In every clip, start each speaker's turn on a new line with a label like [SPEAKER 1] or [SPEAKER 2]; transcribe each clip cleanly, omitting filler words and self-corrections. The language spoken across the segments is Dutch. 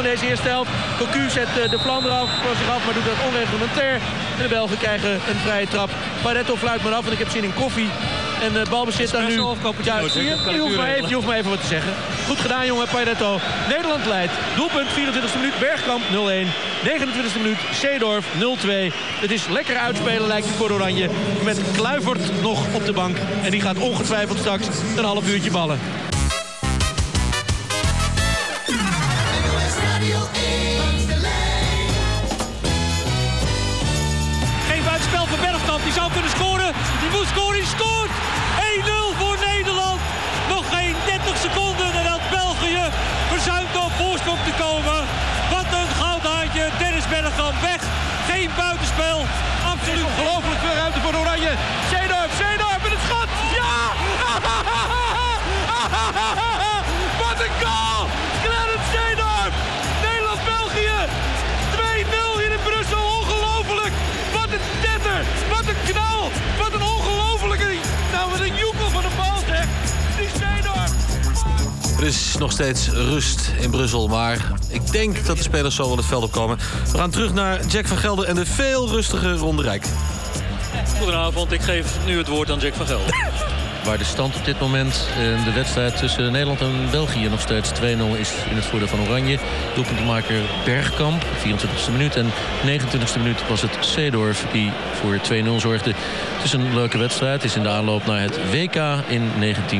[SPEAKER 1] deze eerste helft. Cocu zet de Vlaanderen van zich af, maar doet dat onreglementair. En de Belgen krijgen een vrije trap. Pairetto fluit maar af, want ik heb zin in koffie. En de balbezit dan nu. Ja, je hoeft maar even wat te zeggen. Goed gedaan, jongen, Pairetto. Nederland leidt. Doelpunt 24e minuut, Bergkamp 0-1. 29e minuut, Seedorf 0-2. Het is lekker uitspelen, lijkt het voor Oranje. Met Kluivert nog op de bank. En die gaat ongetwijfeld straks een half uurtje ballen.
[SPEAKER 2] Geen buitenspel voor Bergkamp, die zou kunnen scoren. Die moet scoren, die scoort! 1-0 voor Nederland. Nog geen 30 seconden en dan België verzuimt op voorsprong te komen. Wat een goudhaantje, Dennis Bergkamp weg. Geen buitenspel, absoluut
[SPEAKER 1] ongelooflijk veel ruimte voor Oranje. Seedorf met het schot! Ja! Wat een goal! Clarence Seedorf! Nederland-België! 2-0 hier in Brussel, ongelooflijk! Wat een tetter! Wat een knal! Wat een ongelofelijke... Nou, wat een joekel van de bal, zeg! Die Seedorf!
[SPEAKER 3] Er is nog steeds rust in Brussel, maar ik denk dat de spelers zo wel het veld opkomen. We gaan terug naar Jack van Gelder en de veel rustige Ron de Rijk.
[SPEAKER 4] Goedenavond, ik geef nu het woord aan Jack van Gelder. Waar de stand op dit moment in de wedstrijd tussen Nederland en België nog steeds 2-0 is in het voordeel van Oranje. Doelpuntenmaker Bergkamp, 24e minuut. En 29e minuut was het Seedorf die voor 2-0 zorgde. Het is een leuke wedstrijd. Het is in de aanloop naar het WK in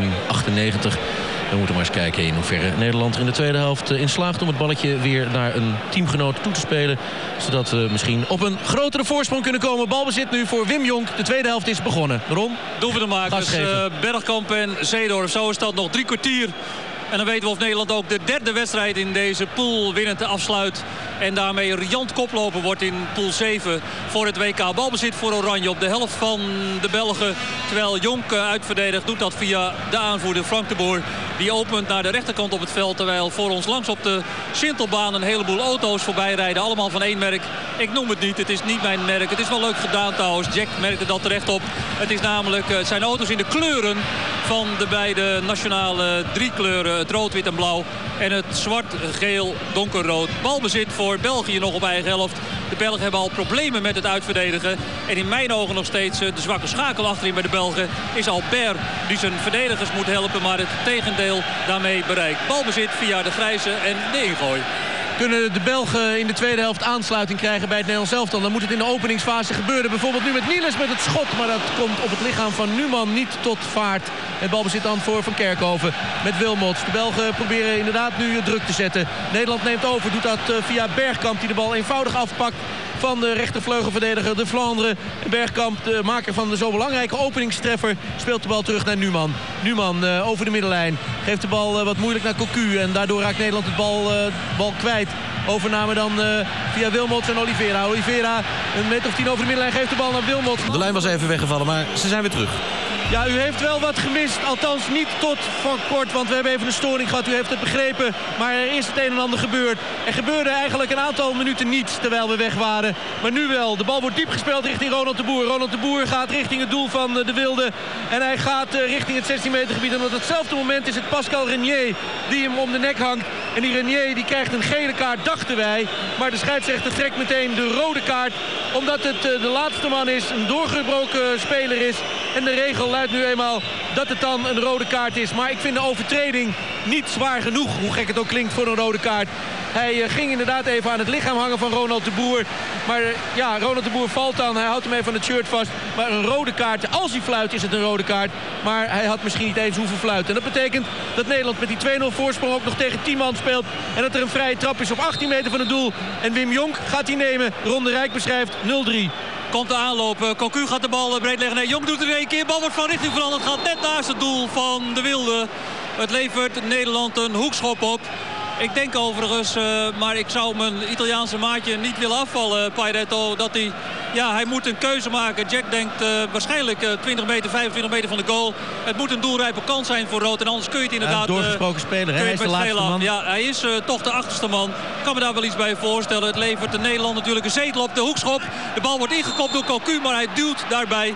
[SPEAKER 4] 1998. We moeten maar eens kijken in hoeverre Nederland er in de tweede helft in slaagt om het balletje weer naar een teamgenoot toe te spelen. Zodat we misschien op een grotere voorsprong kunnen komen. Balbezit nu voor Wim Jonk. De tweede helft is begonnen. Ron? Doelpuntenmakers Bergkamp en Seedorf. Zo is dat nog 3 kwartier. En dan weten we of Nederland ook de derde wedstrijd in deze pool winnend afsluit. En daarmee riant koploper wordt in pool 7 voor het WK. Balbezit voor Oranje op de helft van de Belgen. Terwijl Jonk uitverdedigt, doet dat via de aanvoerder Frank de Boer. Die opent naar de rechterkant op het veld. Terwijl voor ons langs op de Sintelbaan een heleboel auto's voorbij rijden. Allemaal van één merk. Ik noem het niet, het is niet mijn merk. Het is wel leuk gedaan trouwens. Jack merkte dat terecht op. Het is namelijk, het zijn auto's in de kleuren van de beide nationale 3 kleuren. Het rood, wit en blauw. En het zwart, geel, donkerrood. Balbezit voor België nog op eigen helft. De Belgen hebben al problemen met het uitverdedigen. En in mijn ogen nog steeds de zwakke schakel achterin bij de Belgen is Albert. Die zijn verdedigers moet helpen, maar het tegendeel daarmee bereikt. Balbezit via de grijze en de ingooi.
[SPEAKER 1] Kunnen de Belgen in de tweede helft aansluiting krijgen bij het Nederlands elftal? Dan moet het in de openingsfase gebeuren. Bijvoorbeeld nu met Niels met het schot. Maar dat komt op het lichaam van Numan niet tot vaart. Het balbezit dan voor Van Kerkhoven met Wilmots. De Belgen proberen inderdaad nu druk te zetten. Nederland neemt over, doet dat via Bergkamp die de bal eenvoudig afpakt van de rechtervleugelverdediger de Vlaanderen. Bergkamp, de maker van de zo belangrijke openingstreffer, speelt de bal terug naar Numan. Numan over de middenlijn. Geeft de bal wat moeilijk naar Cocu. En daardoor raakt Nederland het bal kwijt. Overname dan via Wilmots en Oliveira. Oliveira een meter of 10 over de middenlijn geeft de bal naar Wilmots.
[SPEAKER 3] De lijn was even weggevallen, maar ze zijn weer terug.
[SPEAKER 1] Ja, u heeft wel wat gemist. Althans niet tot van kort, want we hebben even een storing gehad. U heeft het begrepen, maar er is het een en ander gebeurd. Er gebeurde eigenlijk een aantal minuten niets terwijl we weg waren. Maar nu wel. De bal wordt diep gespeeld richting Ronald de Boer. Ronald de Boer gaat richting het doel van de Wilde. En hij gaat richting het 16 meter gebied. En op hetzelfde moment is het Pascal Renier die hem om de nek hangt. En die Renier die krijgt een gele kaart, dachten wij. Maar de scheidsrechter trekt meteen de rode kaart. Omdat het de laatste man is, een doorgebroken speler is. En de regel luidt nu eenmaal dat het dan een rode kaart is. Maar ik vind de overtreding niet zwaar genoeg, hoe gek het ook klinkt, voor een rode kaart. Hij ging inderdaad even aan het lichaam hangen van Ronald de Boer. Maar ja, Ronald de Boer valt dan. Hij houdt hem even aan het shirt vast. Maar een rode kaart, als hij fluit is het een rode kaart. Maar hij had misschien niet eens hoeven fluiten. En dat betekent dat Nederland met die 2-0 voorsprong ook nog tegen 10 man speelt. En dat er een vrije trap is op 18 meter van het doel. En Wim Jonk gaat die nemen. Ron de Rijk beschrijft 0-3.
[SPEAKER 4] Komt de aanloop. Cocu gaat de bal breed leggen. Nee, Jonk doet er 1 keer. Bal wordt van richting veranderd. Gaat net naast het doel van de Wilde. Het levert Nederland een hoekschop op. Ik denk overigens, maar ik zou mijn Italiaanse maatje niet willen afvallen, Pairetto, dat hij moet een keuze maken. Jack denkt waarschijnlijk 20 meter, 25 meter van de goal. Het moet een doelrijpe kans zijn voor rood en anders kun je het inderdaad...
[SPEAKER 1] doorgesproken speler, hij is de laatste man.
[SPEAKER 4] Ja, hij is toch de achterste man. Ik kan me daar wel iets bij voorstellen. Het levert de Nederland natuurlijk een zetel op de hoekschop. De bal wordt ingekopt door Cocu, maar hij duwt daarbij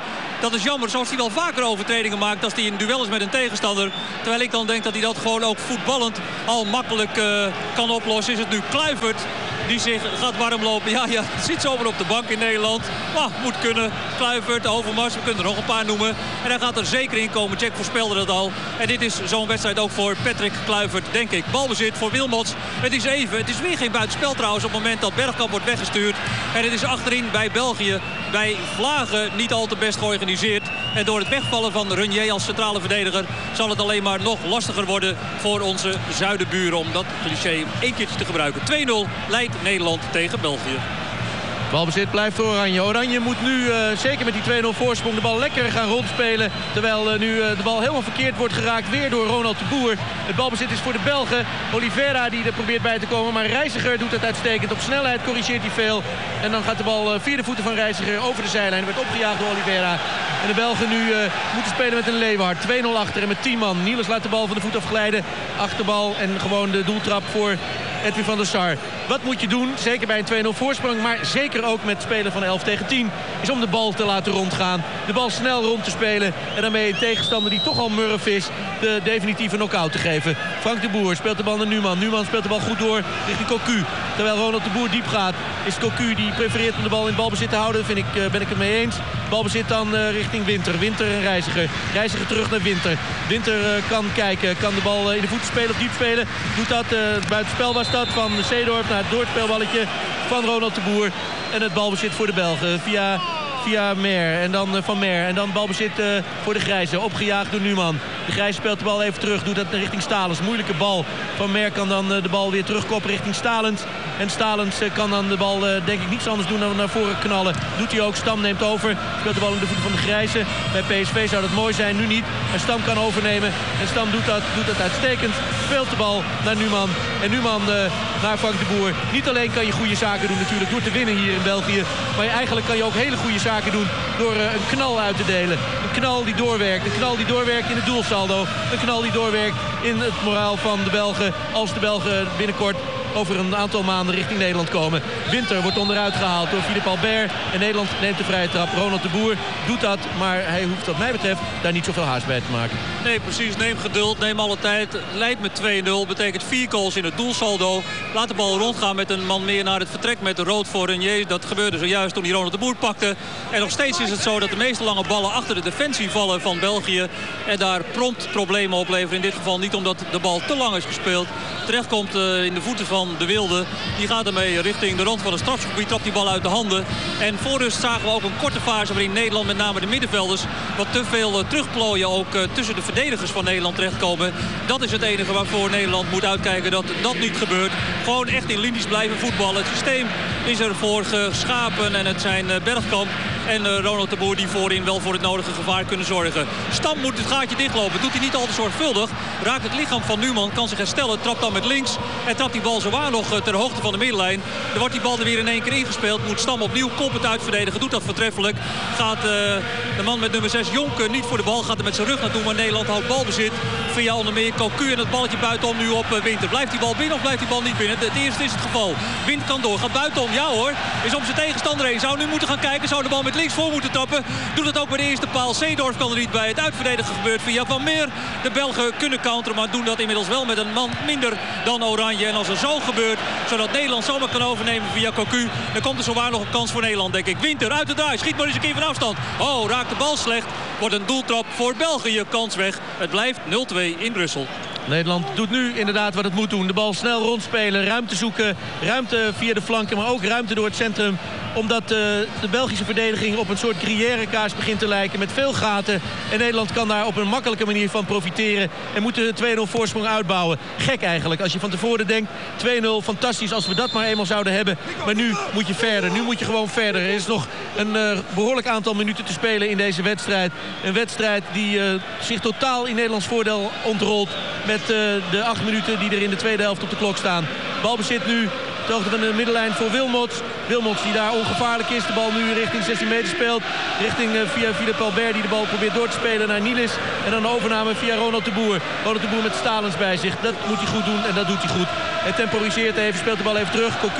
[SPEAKER 2] Dat is jammer. Zoals hij wel vaker overtredingen maakt als hij in duel is met een tegenstander. Terwijl ik dan denk dat hij dat gewoon ook voetballend al makkelijk kan oplossen. Is het nu Kluivert die zich gaat warmlopen. Ja, zit zomaar op de bank in Nederland. Maar moet kunnen. Kluivert, Overmars, we kunnen er nog een paar noemen. En hij gaat er zeker in komen. Jack voorspelde dat al. En dit is zo'n wedstrijd ook voor Patrick Kluivert, denk ik. Balbezit voor Wilmots. Het is even. Het is weer geen buitenspel trouwens op het moment dat Bergkamp wordt weggestuurd. En het is achterin bij België, bij Vlagen, niet al te best georganiseerd. En door het wegvallen van Renier als centrale verdediger zal het alleen maar nog lastiger worden voor onze zuidenburen. Om dat cliché één keertje te gebruiken. 2-0 leidt Nederland tegen België.
[SPEAKER 1] Balbezit blijft voor Oranje. Oranje moet nu zeker met die 2-0 voorsprong de bal lekker gaan rondspelen. Terwijl nu de bal helemaal verkeerd wordt geraakt. Weer door Ronald de Boer. Het balbezit is voor de Belgen. Oliveira die er probeert bij te komen. Maar Reiziger doet het uitstekend. Op snelheid corrigeert hij veel. En dan gaat de bal via de voeten van Reiziger over de zijlijn. Werd opgejaagd door Oliveira. En de Belgen nu moeten spelen met een Leeuwhard. 2-0 achter en met 10 man. Niels laat de bal van de voet afglijden. Achterbal en gewoon de doeltrap voor Edwin van der Sar. Wat moet je doen? Zeker bij een 2-0 voorsprong. Maar zeker ook met spelen van 11 tegen 10. Is om de bal te laten rondgaan. De bal snel rond te spelen. En daarmee een tegenstander die toch al murf is de definitieve knock-out te geven. Frank de Boer speelt de bal naar Numan. Numan speelt de bal goed door richting Cocu. Terwijl Ronald de Boer diep gaat, is Cocu die prefereert om de bal in balbezit te houden. Ben ik het mee eens. Balbezit dan richting Winter. Winter en Reiziger. Reiziger terug naar Winter. Winter kan kijken. Kan de bal in de voeten spelen of diep spelen. Doet dat. Buitenspel was dat van Seedorf naar het doorspelballetje van Ronald de Boer. En het balbezit voor de Belgen via Mer en dan Van Mer. En dan balbezit voor de Grijze. Opgejaagd door Numan. De Grijze speelt de bal even terug. Doet dat richting Stalens. Moeilijke bal. Van Mer kan dan de bal weer terugkoppen richting Stalens. En Stalens kan dan de bal denk ik niets anders doen dan naar voren knallen. Doet hij ook. Stam neemt over. Speelt de bal in de voeten van de Grijze. Bij PSV zou dat mooi zijn. Nu niet. En Stam kan overnemen. En Stam doet dat uitstekend. Speelt de bal naar Numan. En Numan naar Frank de Boer. Niet alleen kan je goede zaken doen natuurlijk door te winnen hier in België. Maar eigenlijk kan je ook hele goede zaken doen door een knal uit te delen. Een knal die doorwerkt. Een knal die doorwerkt in het doelsaldo. Een knal die doorwerkt in het moraal van de Belgen. Als de Belgen binnenkort over een aantal maanden richting Nederland komen. Winter wordt onderuit gehaald door Philippe Albert. En Nederland neemt de vrije trap. Ronald de Boer doet dat. Maar hij hoeft wat mij betreft daar niet zoveel haast bij te maken.
[SPEAKER 2] Nee, precies. Neem geduld. Neem alle tijd. Leidt met 2-0. Betekent 4 goals in het doelsaldo. Laat de bal rondgaan met een man meer naar het vertrek met de rood voor Renier. Dat gebeurde zojuist toen hij Ronald de Boer pakte. En nog steeds is het zo dat de meeste lange ballen achter de defensie vallen van België. En daar prompt problemen opleveren. In dit geval niet omdat de bal te lang is gespeeld. Terecht komt in de voeten van De Wilde. Die gaat ermee richting de rand van het strafgebied. Trapt die bal uit de handen. En voor rust zagen we ook een korte fase waarin Nederland, met name de middenvelders, wat te veel terugplooien ook tussen de verdedigers van Nederland terechtkomen. Dat is het enige waarvoor Nederland moet uitkijken dat dat niet gebeurt. Gewoon echt in linies blijven voetballen. Het systeem is ervoor geschapen en het zijn Bergkamp en Ronald de Boer die voorin wel voor het nodige gevaar kunnen zorgen. Stam moet het gaatje dichtlopen. Doet hij niet al te zorgvuldig. Raakt het lichaam van Numan. Kan zich herstellen. Trapt dan met links. En trapt die bal zowaar nog ter hoogte van de middenlijn. Dan wordt die bal er weer in één keer ingespeeld. Moet Stam opnieuw kopend uitverdedigen. Doet dat voortreffelijk. Gaat de man met nummer 6 Jonker niet voor de bal. Gaat er met zijn rug naartoe. Maar Nederland houdt balbezit. Via onder meer Cocu en het balletje buitenom nu op Winter. Blijft die bal binnen of blijft die bal niet binnen? Het eerste is het geval. Winter kan door. Gaat buitenom. Ja hoor. Is om zijn tegenstander heen. Zou nu moeten gaan kijken. Zou de bal met links voor moeten trappen. Doet het ook bij de eerste paal. Seedorf kan er niet bij. Het uitverdedigen gebeurt via Van Meer. De Belgen kunnen counteren. Maar doen dat inmiddels wel met een man minder dan Oranje. En als er zo gebeurt, zodat Nederland zomaar kan overnemen via Cocu, dan komt er zowaar nog een kans voor Nederland, denk ik. Winter uit de draai. Schiet maar eens een keer van afstand. Oh, raakt de bal slecht. Wordt een doeltrap voor België. Kans weg. Het blijft 0-2 in Brussel.
[SPEAKER 1] Nederland doet nu inderdaad wat het moet doen. De bal snel rondspelen, ruimte zoeken. Ruimte via de flanken, maar ook ruimte door het centrum. Omdat de Belgische verdediging op een soort gruyère-kaas begint te lijken. Met veel gaten. En Nederland kan daar op een makkelijke manier van profiteren. En moet de 2-0 voorsprong uitbouwen. Gek eigenlijk. Als je van tevoren denkt 2-0, fantastisch als we dat maar eenmaal zouden hebben. Maar nu moet je verder. Nu moet je gewoon verder. Er is nog een behoorlijk aantal minuten te spelen in deze wedstrijd. Een wedstrijd die zich totaal in Nederlands voordeel ontrolt. Met de 8 minuten die er in de tweede helft op de klok staan. Balbezit nu ter hoogte van de middenlijn voor Wilmots. Wilmots die daar ongevaarlijk is. De bal nu richting 16 meter speelt. Richting via Philippe Albert die de bal probeert door te spelen naar Nilis. En dan de overname via Ronald de Boer. Ronald de Boer met Stalens bij zich. Dat moet hij goed doen en dat doet hij goed. Hij temporiseert even, speelt de bal even terug. Cocu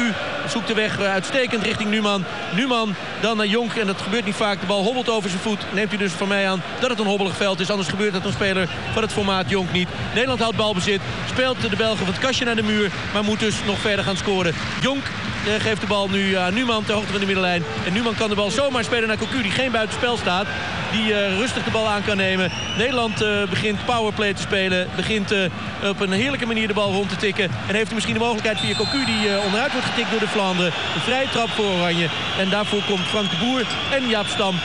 [SPEAKER 1] zoekt de weg uitstekend richting Numan. Numan dan naar Jonk en dat gebeurt niet vaak. De bal hobbelt over zijn voet. Neemt u dus van mij aan dat het een hobbelig veld is. Anders gebeurt dat een speler van het formaat Jonk niet. Nederland houdt balbezit. Speelt de Belgen van het kastje naar de muur. Maar moet dus nog verder gaan scoren. Jonk geeft de bal nu aan Numan ter hoogte van de middenlijn. En Numan kan de bal zomaar spelen naar Cocu die geen buitenspel staat. Die rustig de bal aan kan nemen. Nederland begint powerplay te spelen. Begint op een heerlijke manier de bal rond te tikken. En heeft misschien de mogelijkheid via Cocu die onderuit wordt getikt door de Vlaanderen. Een vrije trap voor Oranje. En daarvoor komt Frank de Boer en Jaap Stam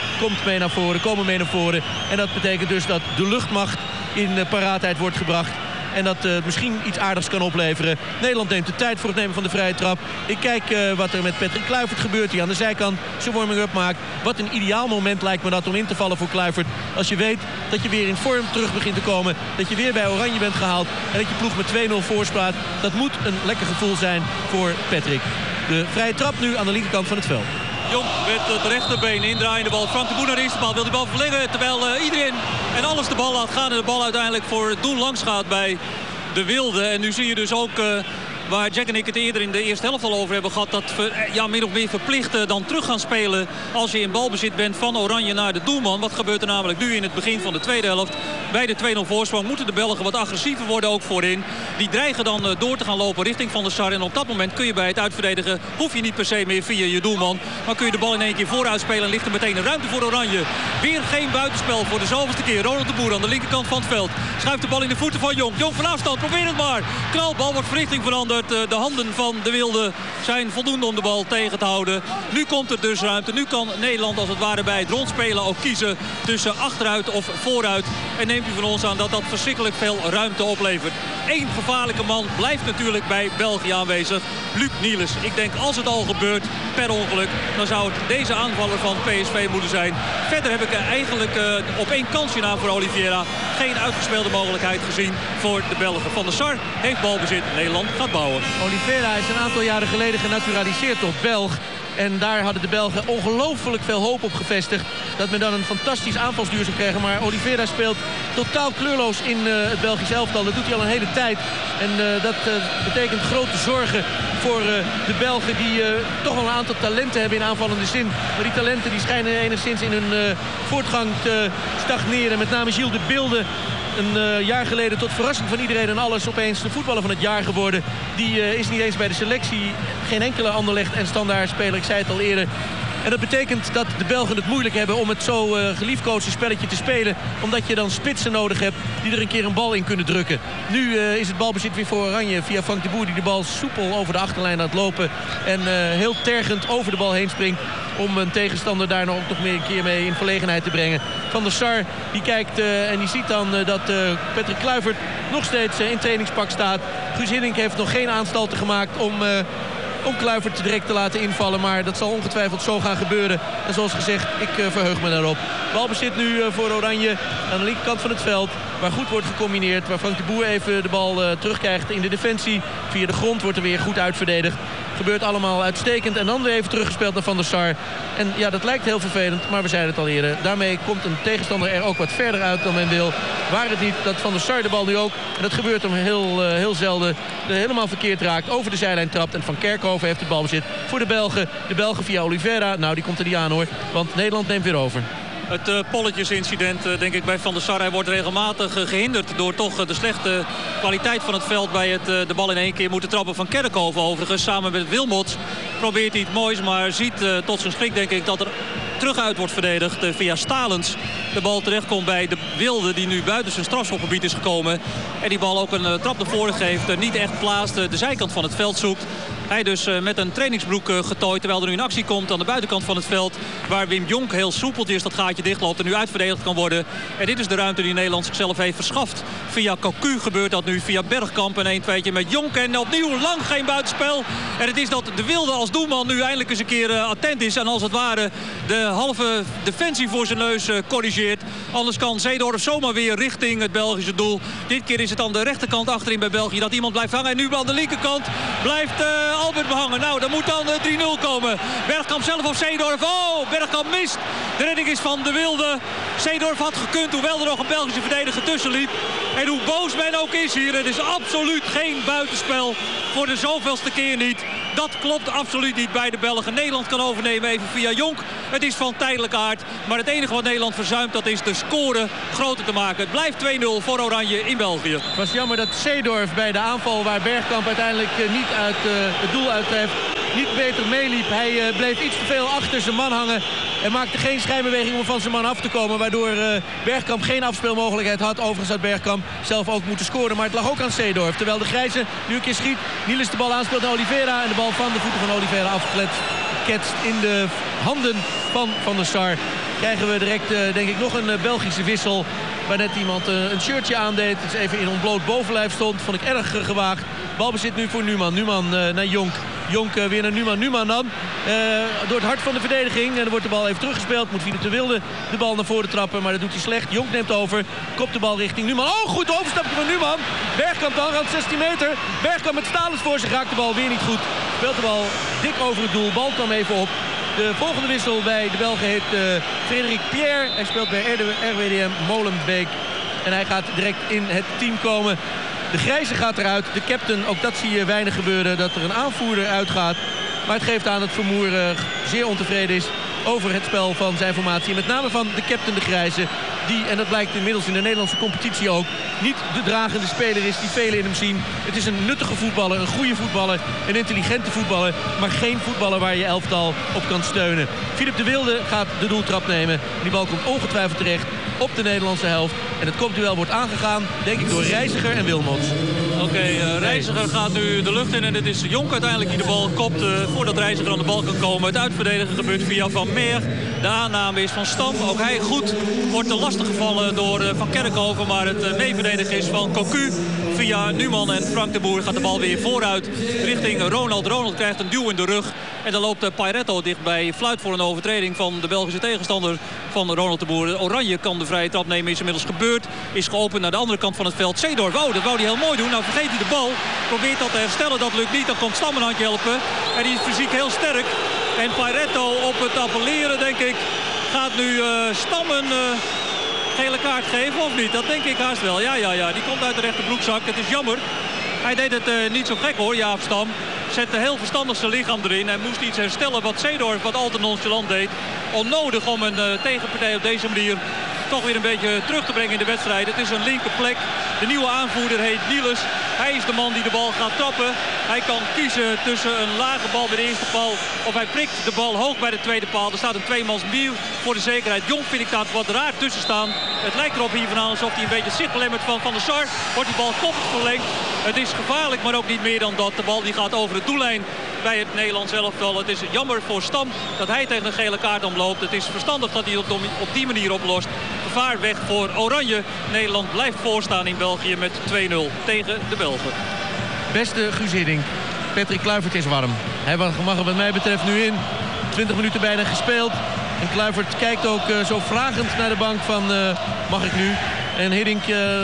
[SPEAKER 1] komen mee naar voren. En dat betekent dus dat de luchtmacht in paraatheid wordt gebracht. En dat misschien iets aardigs kan opleveren. Nederland neemt de tijd voor het nemen van de vrije trap. Ik kijk wat er met Patrick Kluivert gebeurt. Die aan de zijkant zijn warming-up maakt. Wat een ideaal moment lijkt me dat om in te vallen voor Kluivert. Als je weet dat je weer in vorm terug begint te komen. Dat je weer bij Oranje bent gehaald. En dat je ploeg met 2-0 voorspraat. Dat moet een lekker gevoel zijn voor Patrick. De vrije trap nu aan de linkerkant van het veld.
[SPEAKER 2] Jonk met het rechterbeen indraaien de bal. Frank de Boer naar de eerste bal. Wil die bal verleggen terwijl iedereen en alles de bal laat gaan. En de bal uiteindelijk voor het doel langs gaat bij de Wilde. En nu zie je dus ook waar Jack en ik het eerder in de eerste helft al over hebben gehad. Dat we min of meer verplicht dan terug gaan spelen als je in balbezit bent van Oranje naar de doelman. Wat gebeurt er namelijk nu in het begin van de tweede helft? Bij de 2-0 voorsprong moeten de Belgen wat agressiever worden ook voorin. Die dreigen dan door te gaan lopen richting Van der Sar. En op dat moment kun je bij het uitverdedigen, hoef je niet per se meer via je doelman. Maar kun je de bal in één keer vooruit spelen en ligt er meteen een ruimte voor Oranje. Weer geen buitenspel voor de zoveelste keer. Ronald de Boer aan de linkerkant van het veld. Schuift de bal in de voeten van Jonk. Jonk van afstand, probeer het maar. Knalbal wordt verrichting veranderd. De handen van de Wilde zijn voldoende om de bal tegen te houden. Nu komt er dus ruimte. Nu kan Nederland als het ware bij het rondspelen ook kiezen tussen achteruit of vooruit. En neemt u van ons aan dat dat verschrikkelijk veel ruimte oplevert. Eén gevaarlijke man blijft natuurlijk bij België aanwezig. Luc Niels. Ik denk als het al gebeurt per ongeluk, dan zou het deze aanvaller van PSV moeten zijn. Verder heb ik eigenlijk op één kansje na voor Oliveira geen uitgespeelde mogelijkheid gezien voor de Belgen. Van der Sar heeft balbezit. Nederland gaat bouwen.
[SPEAKER 1] Oliveira is een aantal jaren geleden genaturaliseerd tot Belg. En daar hadden de Belgen ongelooflijk veel hoop op gevestigd. Dat men dan een fantastisch aanvalsduur zou krijgen. Maar Oliveira speelt totaal kleurloos in het Belgisch elftal. Dat doet hij al een hele tijd. En dat betekent grote zorgen voor de Belgen die toch wel een aantal talenten hebben in aanvallende zin. Maar die talenten die schijnen enigszins in hun voortgang te stagneren. Met name Gilles de Bilde. Een jaar geleden tot verrassing van iedereen en alles opeens de voetballer van het jaar geworden. Die is niet eens bij de selectie. Geen enkele Anderlecht en Standaard speler. Ik zei het al eerder. En dat betekent dat de Belgen het moeilijk hebben om het zo geliefkoosde spelletje te spelen. Omdat je dan spitsen nodig hebt die er een keer een bal in kunnen drukken. Nu is het balbezit weer voor Oranje via Frank de Boer die de bal soepel over de achterlijn laat lopen. En heel tergend over de bal heen springt om een tegenstander daar nog meer een keer mee in verlegenheid te brengen. Van der Sar die kijkt en die ziet dan dat Patrick Kluivert nog steeds in trainingspak staat. Guus Hiddink heeft nog geen aanstalten gemaakt om Kluivert direct te laten invallen. Maar dat zal ongetwijfeld zo gaan gebeuren. En zoals gezegd, ik verheug me daarop. Balbezit nu voor Oranje aan de linkerkant van het veld. Waar goed wordt gecombineerd. Waar Frank de Boer even de bal terugkrijgt in de defensie. Via de grond wordt er weer goed uitverdedigd. Gebeurt allemaal uitstekend. En dan weer even teruggespeeld naar Van der Sar. En ja, dat lijkt heel vervelend. Maar we zeiden het al eerder. Daarmee komt een tegenstander er ook wat verder uit dan men wil. Waar het niet dat Van der Sar de bal nu ook, en dat gebeurt hem heel zelden, helemaal verkeerd raakt. Over de zijlijn trapt. En Van Kerkhoven heeft het balbezit voor de Belgen. De Belgen via Oliveira. Nou, die komt er niet aan hoor. Want Nederland neemt weer over.
[SPEAKER 2] Het polletjesincident, denk ik, bij Van der Sar. Hij wordt regelmatig gehinderd door toch de slechte kwaliteit van het veld bij het de bal in één keer moeten trappen van Kerkhoven. Overigens, samen met Wilmots probeert hij iets moois, maar ziet tot zijn schrik, denk ik, dat er terug uit wordt verdedigd via Stalens. De bal terechtkomt bij de Wilde die nu buiten zijn strafschopgebied is gekomen. En die bal ook een trap naar voren geeft. Niet echt plaatst, de zijkant van het veld zoekt. Hij dus met een trainingsbroek getooid. Terwijl er nu een actie komt aan de buitenkant van het veld. Waar Wim Jonk heel soepeltjes dat gaatje dichtloopt. En nu uitverdedigd kan worden. En dit is de ruimte die Nederland zichzelf heeft verschaft. Via Cocu gebeurt dat nu. Via Bergkamp een 1-2'tje met Jonk. En opnieuw lang geen buitenspel. En het is dat de Wilde als doelman nu eindelijk eens een keer attent is. En als het ware de halve defensie voor zijn neus corrigeert. Anders kan Seedorf zomaar weer richting het Belgische doel. Dit keer is het aan de rechterkant achterin bij België dat iemand blijft hangen. En nu aan de linkerkant blijft Albert behangen. Nou, dan moet dan 3-0 komen. Bergkamp zelf of Seedorf. Oh, Bergkamp mist. De redding is van de Wilde. Seedorf had gekund, hoewel er nog een Belgische verdediger tussen liep. En hoe boos men ook is hier. Het is absoluut geen buitenspel. Voor de zoveelste keer niet. Dat klopt absoluut niet bij de Belgen. Nederland kan overnemen even via Jonk. Het is van tijdelijke aard. Maar het enige wat Nederland verzuimt, dat is de score groter te maken. Het blijft 2-0 voor Oranje in België.
[SPEAKER 1] Het was jammer dat Seedorf bij de aanval waar Bergkamp uiteindelijk niet uit het doel uittreft, niet beter meeliep. Hij bleef iets te veel achter zijn man hangen en maakte geen schijnbeweging om van zijn man af te komen, waardoor Bergkamp geen afspeelmogelijkheid had. Overigens had Bergkamp zelf ook moeten scoren, maar het lag ook aan Seedorf. Terwijl de Grijze nu een keer schiet. Niels de bal aanspeelt naar Oliveira en de bal van de voeten van Oliveira afgeketst in de handen van Van der Sar. Krijgen we direct denk ik nog een Belgische wissel, waar net iemand een shirtje aandeed. Het is even in ontbloot bovenlijf stond. Vond ik erg gewaagd. Balbezit nu voor Numan. Numan naar Jonk. Jonk weer naar Numan. Numan dan door het hart van de verdediging. En dan wordt de bal even teruggespeeld. Moet Philippe de Wilde de bal naar voren trappen. Maar dat doet hij slecht. Jonk neemt over. Kopt de bal richting Numan. Oh, goed overstapje van Numan. Bergkamp dan. Rand 16 meter. Bergkamp met Stalens voor zich. Raakt de bal weer niet goed. Speelt de bal dik over het doel. Bal kwam even op. De volgende wissel bij de Belgen heet Frederik Pierre. Hij speelt bij RWDM Molenbeek. En hij gaat direct in het team komen. De Grijze gaat eruit. De captain, ook dat zie je weinig gebeuren. Dat er een aanvoerder uitgaat. Maar het geeft aan dat Vermoer zeer ontevreden is over het spel van zijn formatie. En met name van de captain de Grijze. Die, en dat blijkt inmiddels in de Nederlandse competitie ook, niet de dragende speler is die velen in hem zien. Het is een nuttige voetballer, een goede voetballer, een intelligente voetballer. Maar geen voetballer waar je elftal op kan steunen. Philippe de Wilde gaat de doeltrap nemen. Die bal komt ongetwijfeld terecht op de Nederlandse helft. En het kopduel wordt aangegaan, denk ik, door Reiziger en Wilmots.
[SPEAKER 2] Oké, Reiziger gaat nu de lucht in en het is Jonk uiteindelijk die de bal kopt voordat Reiziger aan de bal kan komen. Het uitverdedigen gebeurt via Van Meer. De aanname is van Stam. Ook hij goed. Wordt te lastig gevallen door Van Kerkhoven. Maar het meeverdedigen is van Cocu. Via Numan en Frank de Boer gaat de bal weer vooruit richting Ronald. Ronald krijgt een duw in de rug. En dan loopt Pairetto dichtbij. Fluit voor een overtreding van de Belgische tegenstander van Ronald de Boer. Oranje kan de vrije trap nemen. Is inmiddels gebeurd. Is geopend naar de andere kant van het veld. Seedorf. Oh, dat wou hij heel mooi doen. Nou vergeet hij de bal. Probeert dat te herstellen. Dat lukt niet. Dan komt Stam een handje helpen. En die is fysiek heel sterk. En Pairetto op het appelleren, denk ik, gaat nu Stam een gele kaart geven of niet? Dat denk ik haast wel. Ja. Die komt uit de rechterbroekzak. Het is jammer. Hij deed het niet zo gek hoor, Jaap Stam. Zette heel verstandig zijn lichaam erin. Hij moest iets herstellen wat Seedorf wat al te nonchalant deed. Onnodig om een tegenpartij op deze manier toch weer een beetje terug te brengen in de wedstrijd. Het is een linkerplek. De nieuwe aanvoerder heet Niels. Hij is de man die de bal gaat trappen. Hij kan kiezen tussen een lage bal bij de eerste paal of hij prikt de bal hoog bij de tweede paal. Er staat een tweemans bier voor de zekerheid. Jonk vind ik daar wat raar tussen staan. Het lijkt erop hier vandaan alsof hij een beetje zicht belemmert van der Sar. Wordt die bal koppig verlengd. Het is gevaarlijk, maar ook niet meer dan dat. De bal die gaat over de doellijn bij het Nederlands elftal. Het is jammer voor Stam dat hij tegen een gele kaart omloopt. Het is verstandig dat hij het op die manier oplost. Gevaar weg voor Oranje. Nederland blijft voorstaan in België met 2-0 tegen de Belgen.
[SPEAKER 1] Beste Guus Hiddink, Patrick Kluivert is warm. Hij mag er wat mij betreft nu in. 20 minuten bijna gespeeld. En Kluivert kijkt ook zo vragend naar de bank van mag ik nu? En Hiddink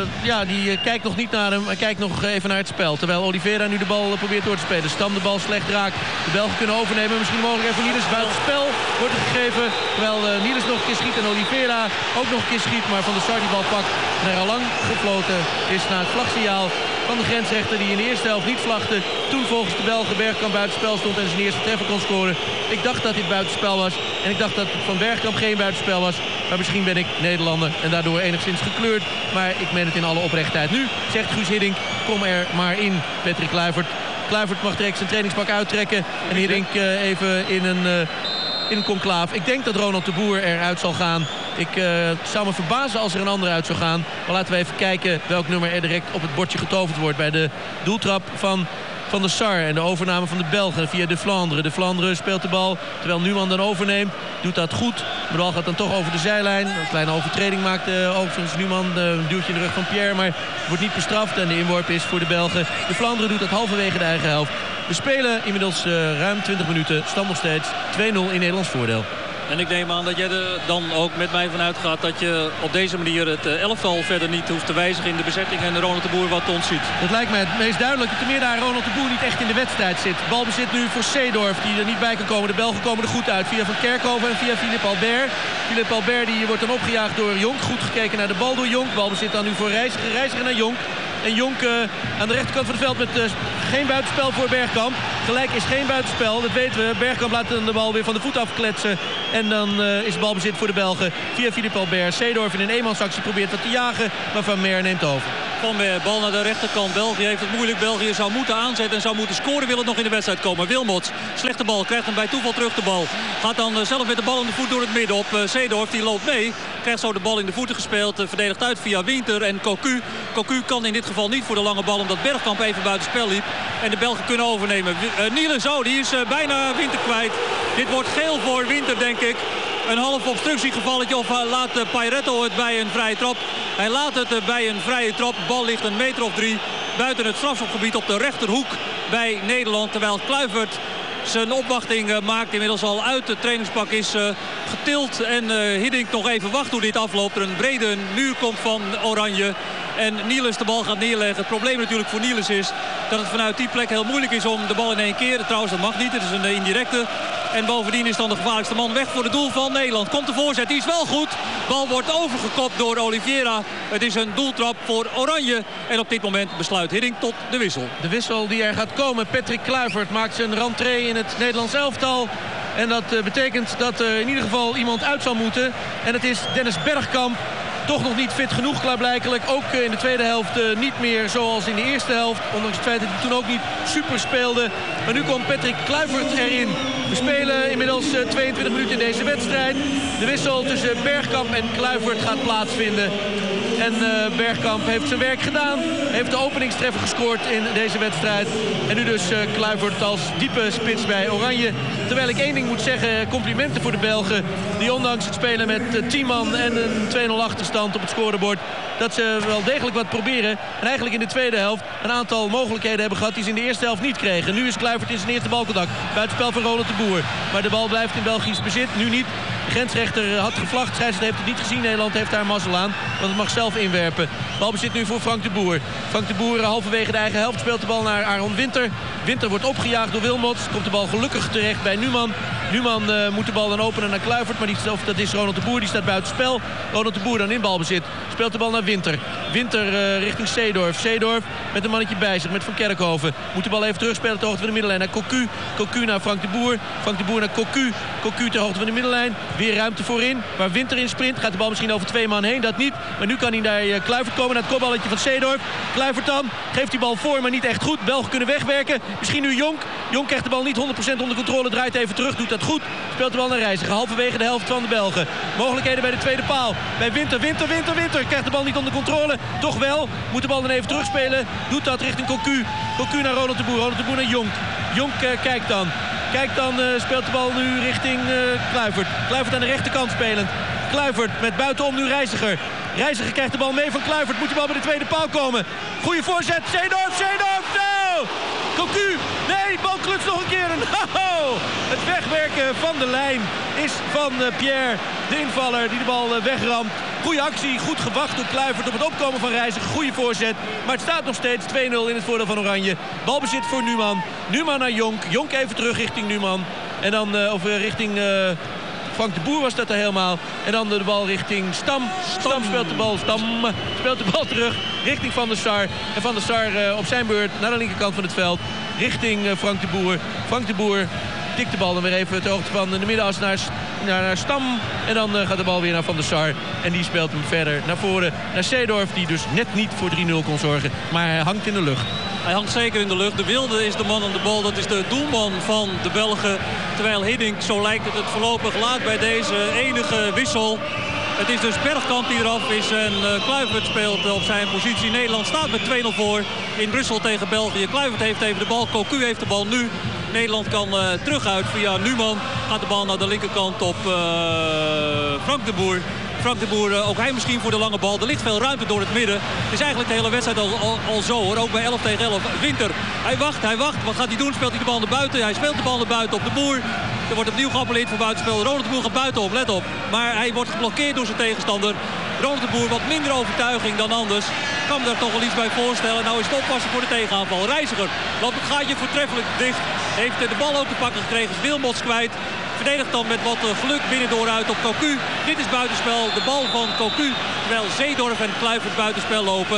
[SPEAKER 1] die kijkt nog niet naar hem. Hij kijkt nog even naar het spel. Terwijl Oliveira nu de bal probeert door te spelen. Stam de bal slecht raakt. De Belgen kunnen overnemen. Misschien mogelijk even Niels buitenspel wordt het gegeven. Terwijl Niels nog een keer schiet en Oliveira ook nog een keer schiet. Maar Van der Sar die bal pakt. En er al lang gefloten is naar het vlagsignaal van de grensrechter die in de eerste helft niet vlagde. Toen volgens de Belgen Bergkamp buitenspel stond en zijn eerste treffer kon scoren. Ik dacht dat dit buitenspel was. En ik dacht dat het van Bergkamp geen buitenspel was. Maar misschien ben ik Nederlander en daardoor enigszins gekleurd. Maar ik meen het in alle oprechtheid. Nu zegt Guus Hiddink, kom er maar in, Patrick Kluivert. Kluivert mag direct zijn trainingspak uittrekken. En Hiddink even in een conclaaf. Ik denk dat Ronald de Boer eruit zal gaan. Ik zou me verbazen als er een ander uit zou gaan. Maar laten we even kijken welk nummer er direct op het bordje getoverd wordt bij de doeltrap van der Sar. En de overname van de Belgen via De Vlaanderen. De Vlaanderen speelt de bal terwijl Numan dan overneemt. Doet dat goed. De bal gaat dan toch over de zijlijn. Een kleine overtreding maakt overigens Numan. Een duwtje in de rug van Pierre. Maar wordt niet bestraft. En de inworp is voor de Belgen. De Vlaanderen doet dat halverwege de eigen helft. We spelen inmiddels ruim 20 minuten. Stand nog steeds 2-0 in Nederlands voordeel.
[SPEAKER 2] En ik neem aan dat jij er dan ook met mij vanuit gaat dat je op deze manier het elftal verder niet hoeft te wijzigen in de bezetting en Ronald de Boer wat ontziet.
[SPEAKER 1] Dat lijkt mij het meest duidelijk. Te meer daar Ronald de Boer niet echt in de wedstrijd zit. Balbezit nu voor Seedorf die er niet bij kan komen. De Belgen komen er goed uit via Van Kerkhoven en via Philippe Albert. Philippe Albert die wordt dan opgejaagd door Jonk. Goed gekeken naar de bal door Jonk. Balbezit dan nu voor Reiziger naar Jonk. En Jonk aan de rechterkant van het veld met geen buitenspel voor Bergkamp. Gelijk is geen buitenspel, dat weten we. Bergkamp laat de bal weer van de voet afkletsen. En dan is het balbezit voor de Belgen via Philippe Albert. Seedorf in een eenmansactie probeert wat te jagen, maar Van Meer neemt over.
[SPEAKER 2] Van Meer, bal naar de rechterkant. België heeft het moeilijk. België zou moeten aanzetten en zou moeten scoren. Wil het nog in de wedstrijd komen. Wilmots, slechte bal. Krijgt hem bij toeval terug de bal. Gaat dan zelf met de bal in de voet door het midden op. Seedorf, die loopt mee. Krijgt zo de bal in de voeten gespeeld. Verdedigd uit via Winter en Cocu. Cocu kan in dit geval niet voor de lange bal, omdat Bergkamp even buiten spel liep. En de Belgen kunnen overnemen. Nielen zo, die is bijna Winter kwijt. Dit wordt geel voor Winter, denk ik. Een half obstructiegevalletje of laat Pairetto het bij een vrije trap. Hij laat het bij een vrije trap. De bal ligt een meter of 3 buiten het strafschopgebied op de rechterhoek bij Nederland. Terwijl Kluivert zijn opwachting maakt. Inmiddels al uit het trainingspak is getild. En Hiddink nog even wacht hoe dit afloopt. Er een brede muur komt van Oranje. En Niels de bal gaat neerleggen. Het probleem natuurlijk voor Niels is dat het vanuit die plek heel moeilijk is om de bal in één keer. Trouwens, dat mag niet. Het is een indirecte. En bovendien is dan de gevaarlijkste man weg voor het doel van Nederland. Komt de voorzet, die is wel goed. Bal wordt overgekopt door Oliveira. Het is een doeltrap voor Oranje. En op dit moment besluit Hiddink tot de wissel.
[SPEAKER 1] De wissel die er gaat komen. Patrick Kluivert maakt zijn rentree in het Nederlands elftal. En dat betekent dat er in ieder geval iemand uit zal moeten. En het is Dennis Bergkamp. Toch nog niet fit genoeg, klaarblijkelijk. Ook in de tweede helft niet meer zoals in de eerste helft. Ondanks het feit dat hij toen ook niet super speelde. Maar nu komt Patrick Kluivert erin. We spelen inmiddels 22 minuten in deze wedstrijd. De wissel tussen Bergkamp en Kluivert gaat plaatsvinden. En Bergkamp heeft zijn werk gedaan. Heeft de openingstreffer gescoord in deze wedstrijd. En nu dus Kluivert als diepe spits bij Oranje. Terwijl ik één ding moet zeggen. Complimenten voor de Belgen. Die ondanks het spelen met 10 man en een 2-0 achterstand op het scorebord. Dat ze wel degelijk wat proberen. En eigenlijk in de tweede helft een aantal mogelijkheden hebben gehad die ze in de eerste helft niet kregen. Nu is Kluivert in zijn eerste balcontact. Buitenspel van Ronald de Boer. Maar de bal blijft in Belgisch bezit. Nu niet. De grensrechter had gevlacht. Scheidsrechter heeft het niet gezien. Nederland heeft daar mazzel aan. Want het mag zelf inwerpen. Balbezit nu voor Frank de Boer. Frank de Boer halverwege de eigen helft speelt de bal naar Aaron Winter. Winter wordt opgejaagd door Wilmots. Komt de bal gelukkig terecht bij Numan. Numan moet de bal dan openen naar Kluivert. Maar dat is Ronald de Boer. Die staat buiten spel. Ronald de Boer dan in balbezit. Speelt de bal naar Winter. Winter richting Seedorf. Seedorf met een mannetje bij zich. Met Van Kerkhoven. Moet de bal even terugspelen ter hoogte van de middenlijn naar Cocu. Cocu naar Frank de Boer. Frank de Boer naar Cocu. Cocu ter hoogte van de middenlijn. Weer ruimte voorin. Waar Winter in sprint. Gaat de bal misschien over 2 man heen. Dat niet. Maar nu kan hij naar Kluivert komen. Naar het kopballetje van Seedorf. Kluivert dan. Geeft die bal voor. Maar niet echt goed. Belgen kunnen wegwerken. Misschien nu Jonk. Jonk krijgt de bal niet 100% onder controle. Draait even terug. Doet dat goed. Speelt de bal naar Reiziger. Halverwege de helft van de Belgen. Mogelijkheden bij de tweede paal. Bij Winter. Krijgt de bal niet onder controle. Toch wel. Moet de bal dan even terugspelen. Doet dat richting Cocu. Cocu naar Ronald de Boer. Ronald de Boer naar Jonk. Jonk kijkt dan. Speelt de bal nu richting Kluivert. Kluivert aan de rechterkant spelend. Kluivert met buitenom nu Reiziger. Reiziger krijgt de bal mee van Kluivert. Moet de bal bij de tweede paal komen. Goeie voorzet. Seedorf. No! Cocu. Nee, bal kluts nog een keer. No! Het wegwerken van de lijn is van Pierre. De invaller die de bal wegramt. Goeie actie, goed gewacht door Kluivert op het opkomen van Reiziger. Goeie voorzet, maar het staat nog steeds 2-0 in het voordeel van Oranje. Balbezit voor Numan. Numan naar Jonk. Jonk even terug richting Numan. En dan richting Frank de Boer was dat er helemaal. En dan de bal richting Stam. Stam speelt de bal terug richting Van der Sar. En Van der Sar op zijn beurt naar de linkerkant van het veld. Richting Frank de Boer. Frank de Boer tikt de bal dan weer even ter hoogte van de middenas naar Stam. En dan gaat de bal weer naar Van der Sar. En die speelt hem verder naar voren. Naar Seedorf, die dus net niet voor 3-0 kon zorgen. Maar hij hangt in de lucht.
[SPEAKER 2] Hij hangt zeker in de lucht. De Wilde is de man aan de bal. Dat is de doelman van de Belgen. Terwijl Hiddink, zo lijkt het voorlopig laat bij deze enige wissel. Het is dus Bergkamp die eraf is en Kluivert speelt op zijn positie. Nederland staat met 2-0 voor in Brussel tegen België. Kluivert heeft even de bal, Cocu heeft de bal nu. Nederland kan terug uit via Numan. Gaat de bal naar de linkerkant op Frank de Boer. Frank de Boer, ook hij misschien voor de lange bal. Er ligt veel ruimte door het midden. Het is eigenlijk de hele wedstrijd al zo hoor. Ook bij 11 tegen 11. Winter, hij wacht. Wat gaat hij doen? Speelt hij de bal naar buiten? Hij speelt de bal naar buiten op de Boer. Er wordt opnieuw geappelleerd voor buitenspel. Ronald de Boer gaat buitenom, let op. Maar hij wordt geblokkeerd door zijn tegenstander. Ronald de Boer, wat minder overtuiging dan anders. Kan me daar toch wel iets bij voorstellen. Nou is het oppassen voor de tegenaanval. Reiziger loopt het gaatje voortreffelijk dicht. Heeft de bal ook te pakken gekregen. Is Wilmots kwijt. Verdedigt dan met wat geluk binnendoor uit op Cocu. Dit is buitenspel. De bal van Cocu. Terwijl Seedorf en Kluivert buitenspel lopen.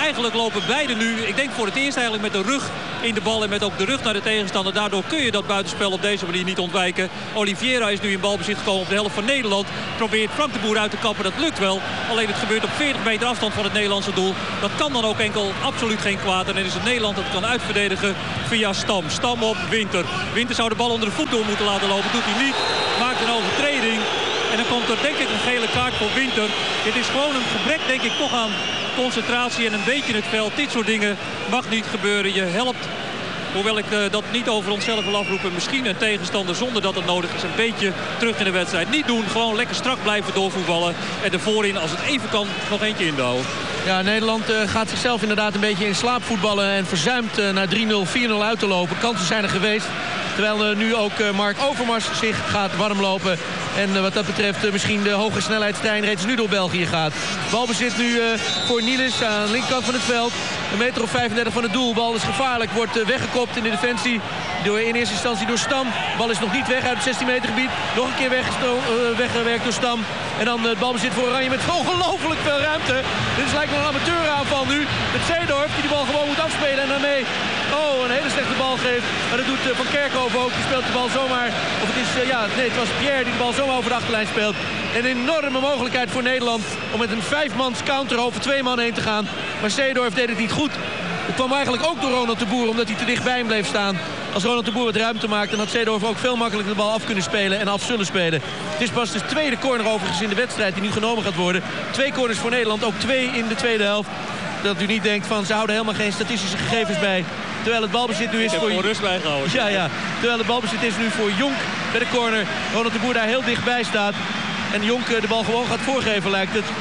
[SPEAKER 2] eigenlijk lopen beide nu, ik denk voor het eerst eigenlijk met de rug in de bal en met ook de rug naar de tegenstander. Daardoor kun je dat buitenspel op deze manier niet ontwijken. Oliveira is nu in balbezit gekomen op de helft van Nederland. Probeert Frank de Boer uit te kappen, dat lukt wel. Alleen het gebeurt op 40 meter afstand van het Nederlandse doel. Dat kan dan ook enkel absoluut geen kwaad. En dan is het Nederland dat kan uitverdedigen via Stam. Stam op Winter. Winter zou de bal onder de voet door moeten laten lopen. Doet hij niet. Maakt een overtreding. En dan komt er denk ik een gele kaart voor Winter. Dit is gewoon een gebrek denk ik toch aan concentratie en een beetje het veld. Dit soort dingen mag niet gebeuren. Je helpt, hoewel ik dat niet over onszelf wil afroepen, misschien een tegenstander zonder dat het nodig is een beetje terug in de wedstrijd. Niet doen, gewoon lekker strak blijven doorvoetballen. En er voorin, als het even kan, nog eentje inbouwen.
[SPEAKER 1] Ja, Nederland gaat zichzelf inderdaad een beetje in slaap voetballen en verzuimt naar 3-0, 4-0 uit te lopen. Kansen zijn er geweest. Terwijl nu ook Mark Overmars zich gaat warmlopen. En wat dat betreft misschien de hoge snelheidstrein reeds nu door België gaat. Balbezit nu voor Nilis aan de linkerkant van het veld. Een meter of 35 van het doel. Bal is gevaarlijk. Wordt weggekopt in de defensie. In eerste instantie door Stam. Bal is nog niet weg uit het 16 meter gebied. Nog een keer weggewerkt door Stam. En dan het balbezit voor Oranje met ongelooflijk veel ruimte. Dit is lijkt wel een amateuraanval nu. Met Seedorf die bal gewoon moet afspelen. En daarmee een hele slechte bal geeft. Maar dat doet Van Kerkhoven ook. Die speelt de bal zomaar. Of het is, het was Pierre die de bal zomaar over de achterlijn speelt. Een enorme mogelijkheid voor Nederland om met een 5-mans counter over 2 man heen te gaan. Maar Seedorf deed het niet goed. Het kwam eigenlijk ook door Ronald de Boer, omdat hij te dichtbij hem bleef staan. Als Ronald de Boer wat ruimte maakt, dan had Seedorf ook veel makkelijker de bal af kunnen spelen en af zullen spelen. Het is pas de tweede corner overigens in de wedstrijd die nu genomen gaat worden. 2 corners voor Nederland, ook 2 in de tweede helft. Dat u niet denkt van ze houden helemaal geen statistische gegevens bij. Terwijl het balbezit nu is voor...
[SPEAKER 2] rust bijgehouden.
[SPEAKER 1] Ja. Terwijl het balbezit is nu voor Jonk bij de corner. Ronald de Boer daar heel dichtbij staat. En Jonk de bal gewoon gaat voorgeven lijkt het.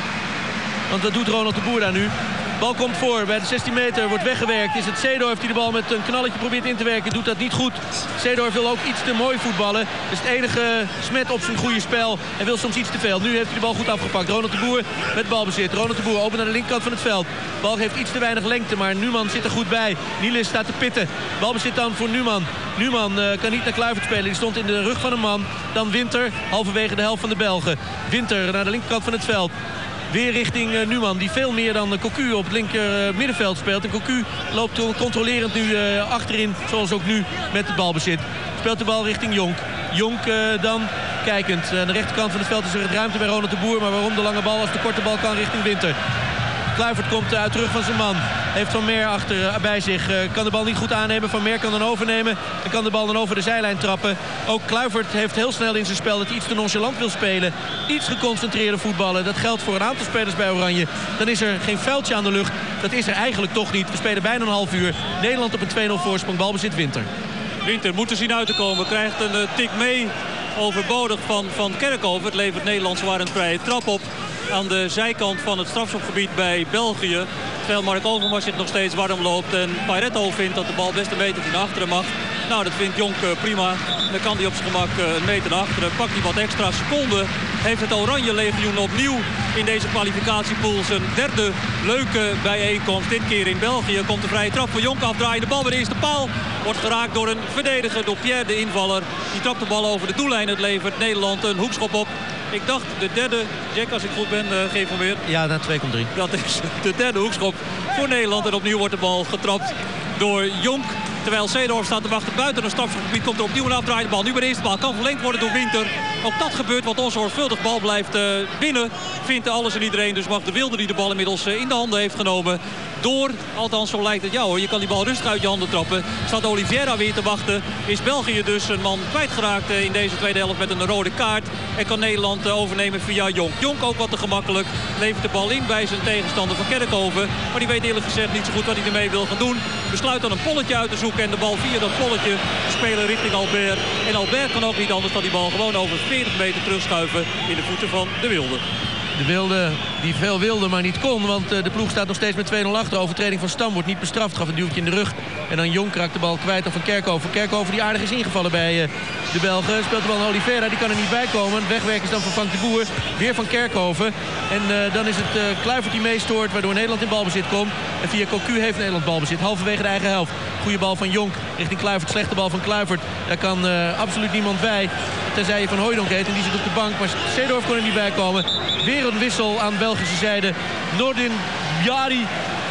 [SPEAKER 1] Want dat doet Ronald de Boer daar nu. Bal komt voor bij de 16 meter, wordt weggewerkt. Is het Seedorf die de bal met een knalletje probeert in te werken. Doet dat niet goed. Seedorf wil ook iets te mooi voetballen. Dat is het enige smet op zijn goede spel. En wil soms iets te veel. Nu heeft hij de bal goed afgepakt. Ronald de Boer met balbezit. Ronald de Boer open naar de linkerkant van het veld. Bal geeft iets te weinig lengte, maar Numan zit er goed bij. Nilis staat te pitten. Balbezit dan voor Numan. Numan kan niet naar Kluivert spelen. Die stond in de rug van een man. Dan Winter, halverwege de helft van de Belgen. Winter naar de linkerkant van het veld. Weer richting Numan, die veel meer dan Cocu op het linker middenveld speelt. En Cocu loopt controlerend nu achterin, zoals ook nu met het balbezit. Speelt de bal richting Jonk. Jonk dan kijkend. Aan de rechterkant van het veld is er ruimte bij Ronald de Boer. Maar waarom de lange bal als de korte bal kan richting Winter? Kluivert komt uit terug van zijn man. Heeft Van Meer achter bij zich. Kan de bal niet goed aannemen. Van Meer kan dan overnemen. En kan de bal dan over de zijlijn trappen. Ook Kluivert heeft heel snel in zijn spel dat hij iets te nonchalant wil spelen. Iets geconcentreerder voetballen. Dat geldt voor een aantal spelers bij Oranje. Dan is er geen vuiltje aan de lucht. Dat is er eigenlijk toch niet. We spelen bijna een half uur. Nederland op een 2-0 voorsprong. Balbezit Winter.
[SPEAKER 2] Winter moet er zien uit te komen. Krijgt een tik mee overbodig van Kerkhoven. Het levert Nederland zwaar een vrije trap op. Aan de zijkant van het strafschopgebied bij België. Terwijl Mark Overmars zich nog steeds warm loopt. En Pairetto vindt dat de bal best een meter naar achteren mag. Nou, dat vindt Jonk prima. Dan kan hij op zijn gemak een meter naar achteren. Pakt hij wat extra seconden. Heeft het Oranje Legioen opnieuw in deze kwalificatiepool zijn derde leuke bijeenkomst. Dit keer in België komt de vrije trap voor Jonk afdraaien. De bal bij de eerste paal wordt geraakt door een verdediger, door Pierre de invaller. Die trapt de bal over de doellijn. Het levert Nederland een hoekschop op. Ik dacht de derde, Jack, als ik goed ben, geïnformeerd.
[SPEAKER 1] Ja, na 2,3.
[SPEAKER 2] Dat is de derde hoekschop voor Nederland. En opnieuw wordt de bal getrapt door Jonk. Terwijl Seedorf staat te wachten buiten een strafschopgebied. Komt er opnieuw een afdraaiende bal. Nu bij de eerste bal kan verlengd worden door Winter. Ook dat gebeurt, want onzorgvuldig bal blijft binnen. Vindt alles en iedereen. Dus mag de Wilde die de bal inmiddels in de handen heeft genomen. Door, althans zo lijkt het, ja hoor, je kan die bal rustig uit je handen trappen. Staat Oliveira weer te wachten. Is België dus een man kwijtgeraakt in deze tweede helft met een rode kaart. En kan Nederland overnemen via Jonk. Jonk ook wat te gemakkelijk. Levert de bal in bij zijn tegenstander van Kerkhoven. Maar die weet eerlijk gezegd niet zo goed wat hij ermee wil gaan doen. Besluit dan een polletje uit te zoeken. En de bal via dat polletje spelen richting Albert. En Albert kan ook niet anders dan die bal gewoon over 40 meter terugschuiven in de voeten van de Wilde.
[SPEAKER 1] De Wilde die veel wilde, maar niet kon. Want de ploeg staat nog steeds met 2-0 achter. Overtreding van Stam wordt niet bestraft. Gaf een duwtje in de rug. En dan Jonk raakt de bal kwijt van Kerkhoven. Kerkhoven die aardig is ingevallen bij de Belgen. Speelt de bal naar Oliveira. Die kan er niet bij komen. Wegwerk is dan van Frank de Boer. Weer van Kerkhoven. En dan is het Kluivert die meestoort. Waardoor Nederland in balbezit komt. En via Cocu heeft Nederland balbezit. Halverwege de eigen helft. Goede bal van Jonk richting Kluivert. Slechte bal van Kluivert. Daar kan absoluut niemand bij. Tenzij je Van Hooijdonk heet. En die zit op de bank. Maar Seedorf kon er niet bij komen. Weer een wissel aan Belgische zijde. Nordin Bjari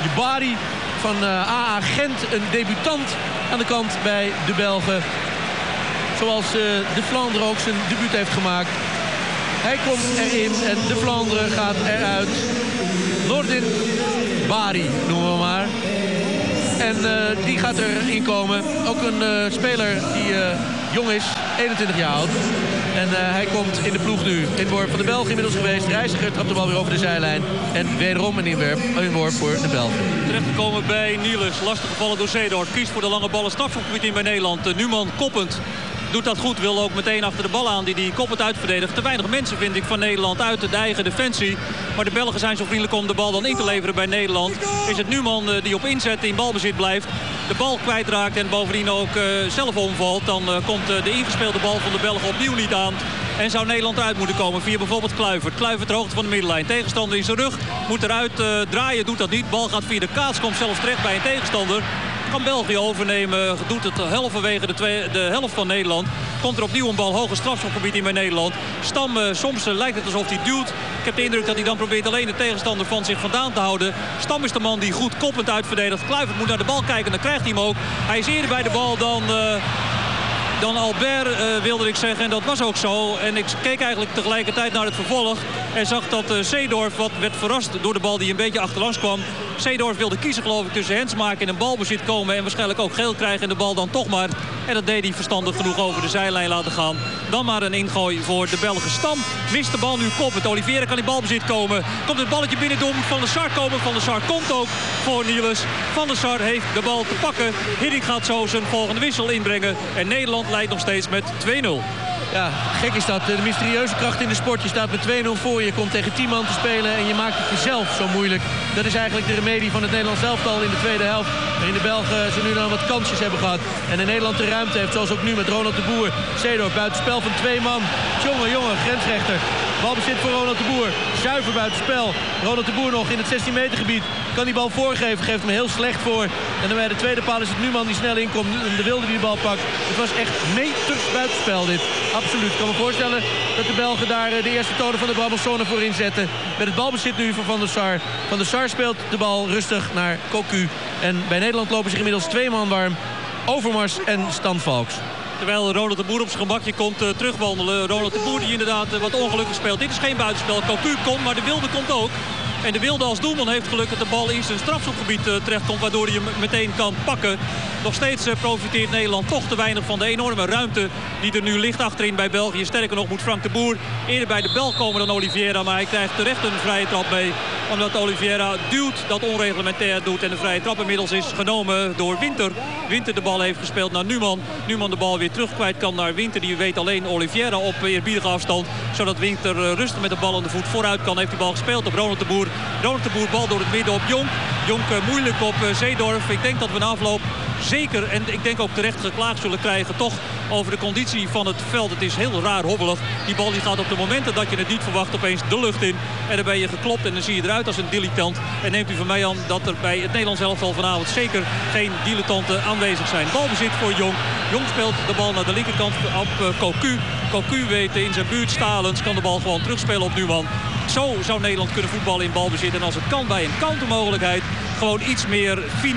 [SPEAKER 1] Jebari van AA Gent, een debutant aan de kant bij de Belgen. Zoals de Vlaanderen ook zijn debuut heeft gemaakt. Hij komt erin en de Vlaanderen gaat eruit. Nordin Bari noemen we maar. En die gaat erin komen. Ook een speler die jong is, 21 jaar oud. En hij komt in de ploeg nu. Inworp van de Belgen inmiddels geweest. Reiziger trapt de bal weer over de zijlijn. En wederom een inworp voor de Belgen.
[SPEAKER 2] Terechtgekomen bij Niels. Lastig gevallen door Seedorf. Kiest voor de lange ballen. Strafschopgebied in bij Nederland. Numan koppend. Doet dat goed, wil ook meteen achter de bal aan die koppend uitverdedigt. Te weinig mensen vind ik van Nederland uit de eigen defensie. Maar de Belgen zijn zo vriendelijk om de bal dan in te leveren bij Nederland. Is het Numan die op inzet in balbezit blijft. De bal kwijtraakt en bovendien ook zelf omvalt. Dan komt de ingespeelde bal van de Belgen opnieuw niet aan. En zou Nederland eruit moeten komen via bijvoorbeeld Kluivert. Kluivert ter hoogte van de middenlijn. Tegenstander in zijn rug. Moet eruit draaien, doet dat niet. Bal gaat via de kaats, komt zelfs terecht bij een tegenstander. Kan België overnemen, doet het halverwege de helft van Nederland. Komt er opnieuw een bal, hoge strafschopgebied in bij Nederland. Stam, soms lijkt het alsof hij duwt. Ik heb de indruk dat hij dan probeert alleen de tegenstander van zich vandaan te houden. Stam is de man die goed koppend uitverdedigt. Kluivert moet naar de bal kijken, dan krijgt hij hem ook. Hij is eerder bij de bal dan Albert, wilde ik zeggen. En dat was ook zo. En ik keek eigenlijk tegelijkertijd naar het vervolg. En zag dat Seedorf wat werd verrast door de bal die een beetje achterlangs kwam. Seedorf wilde kiezen geloof ik tussen hands maken en een balbezit komen. En waarschijnlijk ook geel krijgen en de bal dan toch maar. En dat deed hij verstandig genoeg over de zijlijn laten gaan. Dan maar een ingooi voor de Belgen. Stam mist de bal nu koppend. Oliveira kan in balbezit komen. Komt het balletje binnen door Van der Sar komen. Van der Sar komt ook voor Niels. Van der Sar heeft de bal te pakken. Hiddink gaat zo zijn volgende wissel inbrengen. En Nederland leidt nog steeds met 2-0.
[SPEAKER 1] Ja, gek is dat. De mysterieuze kracht in de sport. Je staat met 2-0 voor. Je komt tegen 10 man te spelen en je maakt het jezelf zo moeilijk. Dat is eigenlijk de remedie van het Nederlands elftal in de tweede helft. Waarin de Belgen ze nu dan wat kansjes hebben gehad. En in Nederland de ruimte heeft, zoals ook nu met Ronald de Boer. Seedorf buitenspel van 2 man. Jongen, grensrechter. Balbezit voor Ronald de Boer. Zuiver buitenspel. Ronald de Boer nog in het 16 meter gebied. Kan die bal voorgeven. Geeft hem heel slecht voor. En dan bij de tweede paal is het Numan die snel inkomt. De Wilde die de bal pakt. Het was echt meters buitenspel dit. Absoluut. Ik kan me voorstellen dat de Belgen daar de eerste tonen van de Brabançonne voor inzetten. Met het balbezit nu voor Van der Sar. Van der Sar speelt de bal rustig naar Cocu. En bij Nederland lopen zich inmiddels 2 man warm. Overmars en Stan Valks.
[SPEAKER 2] Terwijl Ronald de Boer op zijn gemakje komt terugwandelen. Ronald de Boer die inderdaad wat ongelukkig speelt. Dit is geen buitenspel. Cocu komt, maar de Wilde komt ook. En de Wilde als doelman heeft geluk dat de bal in zijn strafschopgebied terechtkomt. Waardoor hij hem meteen kan pakken. Nog steeds profiteert Nederland toch te weinig van de enorme ruimte die er nu ligt achterin bij België. Sterker nog moet Frank de Boer eerder bij de bel komen dan Oliveira. Maar hij krijgt terecht een vrije trap mee. Omdat Oliveira duwt, dat onreglementair doet. En de vrije trap inmiddels is genomen door Winter. Winter de bal heeft gespeeld naar Numan. Numan de bal weer terug kwijt kan naar Winter. Die weet alleen Oliveira op eerbiedige afstand. Zodat Winter rustig met de bal aan de voet vooruit kan. Heeft die bal gespeeld op Ronald de Boer. Ronald de Boer bal door het midden op Jonk. Jonk moeilijk op Seedorf. Ik denk dat we na afloop zeker en ik denk ook terecht geklaagd zullen krijgen toch over de conditie van het veld. Het is heel raar hobbelig. Die bal die gaat op de momenten dat je het niet verwacht opeens de lucht in. En dan ben je geklopt en dan zie je eruit als een dilettant. En neemt u van mij aan dat er bij het Nederlands elftal vanavond zeker geen dilettanten aanwezig zijn. Balbezit voor Jonk. Jonk speelt de bal naar de linkerkant op Cocu. Cocu weet in zijn buurt Stalens kan de bal gewoon terugspelen op Numan. Zo zou Nederland kunnen voetballen in balbezit. En als het kan bij een countermogelijkheid gewoon iets meer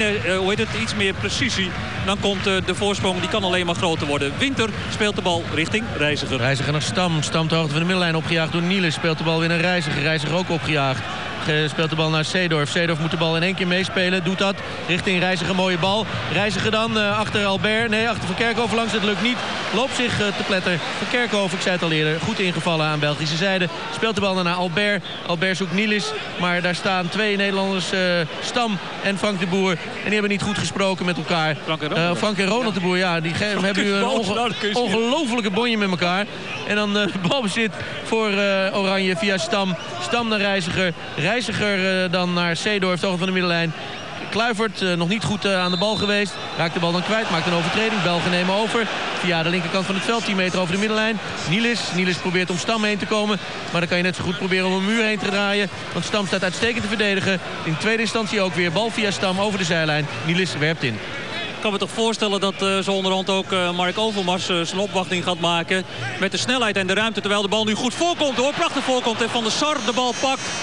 [SPEAKER 2] iets meer precisie. Dan komt de voorsprong, die kan alleen maar groter worden. Winter speelt de bal richting Reiziger.
[SPEAKER 1] Reiziger naar Stam. Stam ter hoogte van de middenlijn opgejaagd door Niels. Speelt de bal weer naar Reiziger. Reiziger ook opgejaagd. Speelt de bal naar Seedorf. Seedorf moet de bal in één keer meespelen. Doet dat. Richting Reiziger. Mooie bal. Reiziger dan achter Albert. Nee, achter Van Kerkhoven langs. Dat lukt niet. Loopt zich te pletter. Van Kerkhoven, ik zei het al eerder. Goed ingevallen aan Belgische zijde. Speelt de bal dan naar Albert. Albert zoekt Niels. Maar daar staan 2 Nederlanders. Stam en Frank de Boer. En die hebben niet goed gesproken met elkaar. Frank en Ronald de Boer. Ja, die hebben nu een ongelofelijke bonje met elkaar. En dan balbezit voor Oranje via Stam. Stam naar Reiziger. Reiziger dan naar Seedorf, toch van de middenlijn. Kluivert nog niet goed aan de bal geweest. Raakt de bal dan kwijt, maakt een overtreding. Belgen nemen over. Via de linkerkant van het veld, 10 meter over de middenlijn. Niels probeert om Stam heen te komen. Maar dan kan je net zo goed proberen om een muur heen te draaien. Want Stam staat uitstekend te verdedigen. In tweede instantie ook weer bal via Stam over de zijlijn. Niels werpt in.
[SPEAKER 2] Ik kan me toch voorstellen dat zo onderhand ook Mark Overmars zijn opwachting gaat maken. Met de snelheid en de ruimte, terwijl de bal nu goed voorkomt hoor. Prachtig voorkomt en Van der Sar de bal pakt.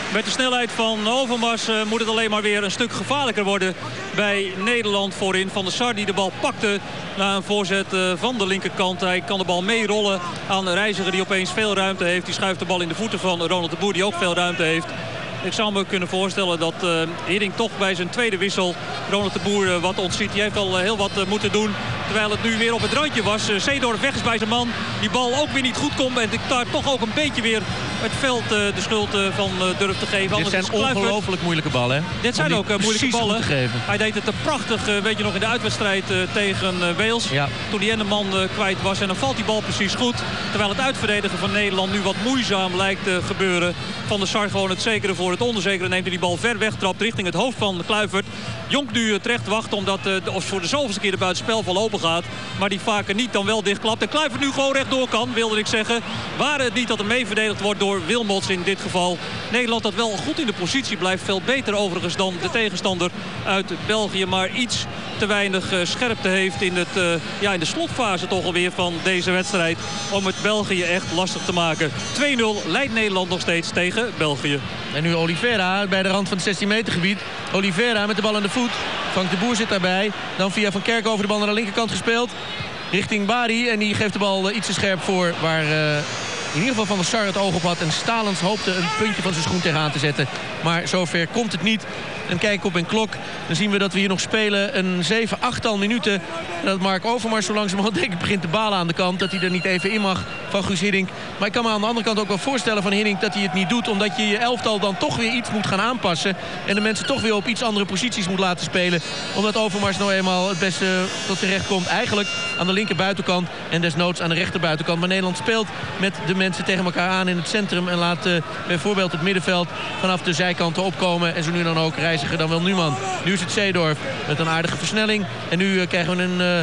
[SPEAKER 2] Met de snelheid van Overmars moet het alleen maar weer een stuk gevaarlijker worden bij Nederland voorin. Van der Sar die de bal pakte na een voorzet van de linkerkant. Hij kan de bal meerollen aan Reiziger die opeens veel ruimte heeft. Die schuift de bal in de voeten van Ronald de Boer die ook veel ruimte heeft. Ik zou me kunnen voorstellen dat Hiddink toch bij zijn tweede wissel Ronald de Boer wat ontziet. Die heeft al heel wat moeten doen. Terwijl het nu weer op het randje was. Seedorf weg is bij zijn man. Die bal ook weer niet goed komt. En ik daar toch ook een beetje weer het veld de schuld van durft te geven.
[SPEAKER 1] Dit zijn ongelooflijk moeilijke ballen. Hè?
[SPEAKER 2] Dit zijn ook moeilijke ballen. Hij deed het prachtig, weet je nog, in de uitwedstrijd tegen Wales. Ja. Toen hij en de man kwijt was. En dan valt die bal precies goed. Terwijl het uitverdedigen van Nederland nu wat moeizaam lijkt te gebeuren. Van der Sar gewoon het zekere voor het onzekere. Neemt hij die bal ver weg, trapt richting het hoofd van Kluivert. Jonk nu terecht wacht omdat voor de zoveelste keer de buitenspelval open gaat. Maar die vaker niet dan wel dichtklapt. En Kluivert nu gewoon rechtdoor kan, wilde ik zeggen. Waar het niet dat er mee verdedigd wordt door Wilmots in dit geval. Nederland dat wel goed in de positie blijft. Veel beter overigens dan de tegenstander uit België. Maar iets te weinig scherpte heeft in de slotfase toch alweer van deze wedstrijd. Om het België echt lastig te maken. 2-0 leidt Nederland nog steeds tegen België.
[SPEAKER 1] En nu Oliveira bij de rand van het 16 meter gebied. Oliveira met de bal aan de voet. Frank de Boer zit daarbij. Dan via Van Kerkhoven de bal naar de linkerkant gespeeld. Richting Bari. En die geeft de bal iets te scherp voor waar in ieder geval Van der Sar het oog op had. En Stalens hoopte een puntje van zijn schoen tegenaan te zetten. Maar zover komt het niet. En kijk op een klok. Dan zien we dat we hier nog spelen een 7-8 minuten. En dat Mark Overmars zo langzamerhand denk ik begint te balen aan de kant. Dat hij er niet even in mag van Guus Hiddink. Maar ik kan me aan de andere kant ook wel voorstellen van Hiddink dat hij het niet doet. Omdat je je elftal dan toch weer iets moet gaan aanpassen. En de mensen toch weer op iets andere posities moet laten spelen. Omdat Overmars nou eenmaal het beste tot zijn recht komt. Eigenlijk aan de linker buitenkant. En desnoods aan de rechter buitenkant. Maar Nederland speelt met de mensen tegen elkaar aan in het centrum. En laat bijvoorbeeld het middenveld vanaf de zijkanten opkomen. En zo nu dan ook Reiziger dan wel Numan. Nu is het Seedorf met een aardige versnelling. En nu krijgen we een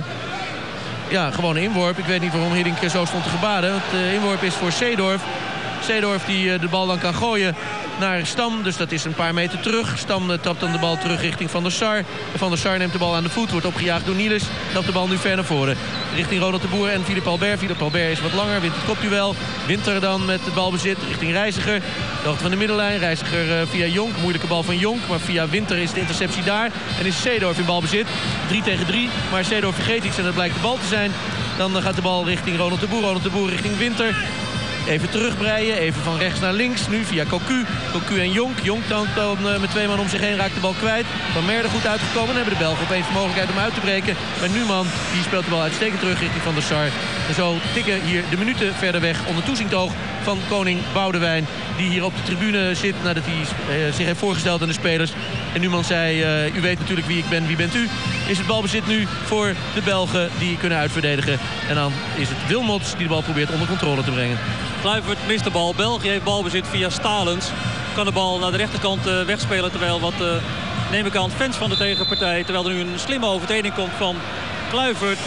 [SPEAKER 1] gewone inworp. Ik weet niet waarom Hiddink zo stond te gebaden. Want de inworp is voor Seedorf. Seedorf die de bal dan kan gooien naar Stam. Dus dat is een paar meter terug. Stam trapt dan de bal terug richting Van der Sar. Van der Sar neemt de bal aan de voet. Wordt opgejaagd door Niels. Trapt de bal nu ver naar voren. Richting Ronald de Boer en Philippe Albert. Philippe Albert is wat langer. Wint het kopduel. Winter dan met het balbezit richting Reiziger. De hoogte van de middenlijn. Reiziger via Jonk. Moeilijke bal van Jonk. Maar via Winter is de interceptie daar. En is Seedorf in balbezit. 3 tegen 3. Maar Seedorf vergeet iets en dat blijkt de bal te zijn. Dan gaat de bal richting Ronald de Boer. Ronald de Boer richting Winter. Even terugbreien, even van rechts naar links. Nu via Cocu. Cocu en Jonk. Jonk dan met 2 man om zich heen raakt de bal kwijt. Van Merde goed uitgekomen. Dan hebben de Belgen opeens de mogelijkheid om uit te breken. Maar Numan die speelt de bal uitstekend terug richting Van der Sar. En zo tikken hier de minuten verder weg onder toezicht van koning Boudewijn. Die hier op de tribune zit nadat hij zich heeft voorgesteld aan de spelers. En Numan zei, u weet natuurlijk wie ik ben, wie bent u? Is het balbezit nu voor de Belgen die kunnen uitverdedigen. En dan is het Wilmots die de bal probeert onder controle te brengen.
[SPEAKER 2] Kluivert mist de bal. België heeft balbezit via Stalens. Kan de bal naar de rechterkant wegspelen. Terwijl neem ik aan, fans van de tegenpartij. Terwijl er nu een slimme overtreding komt van Kluivert.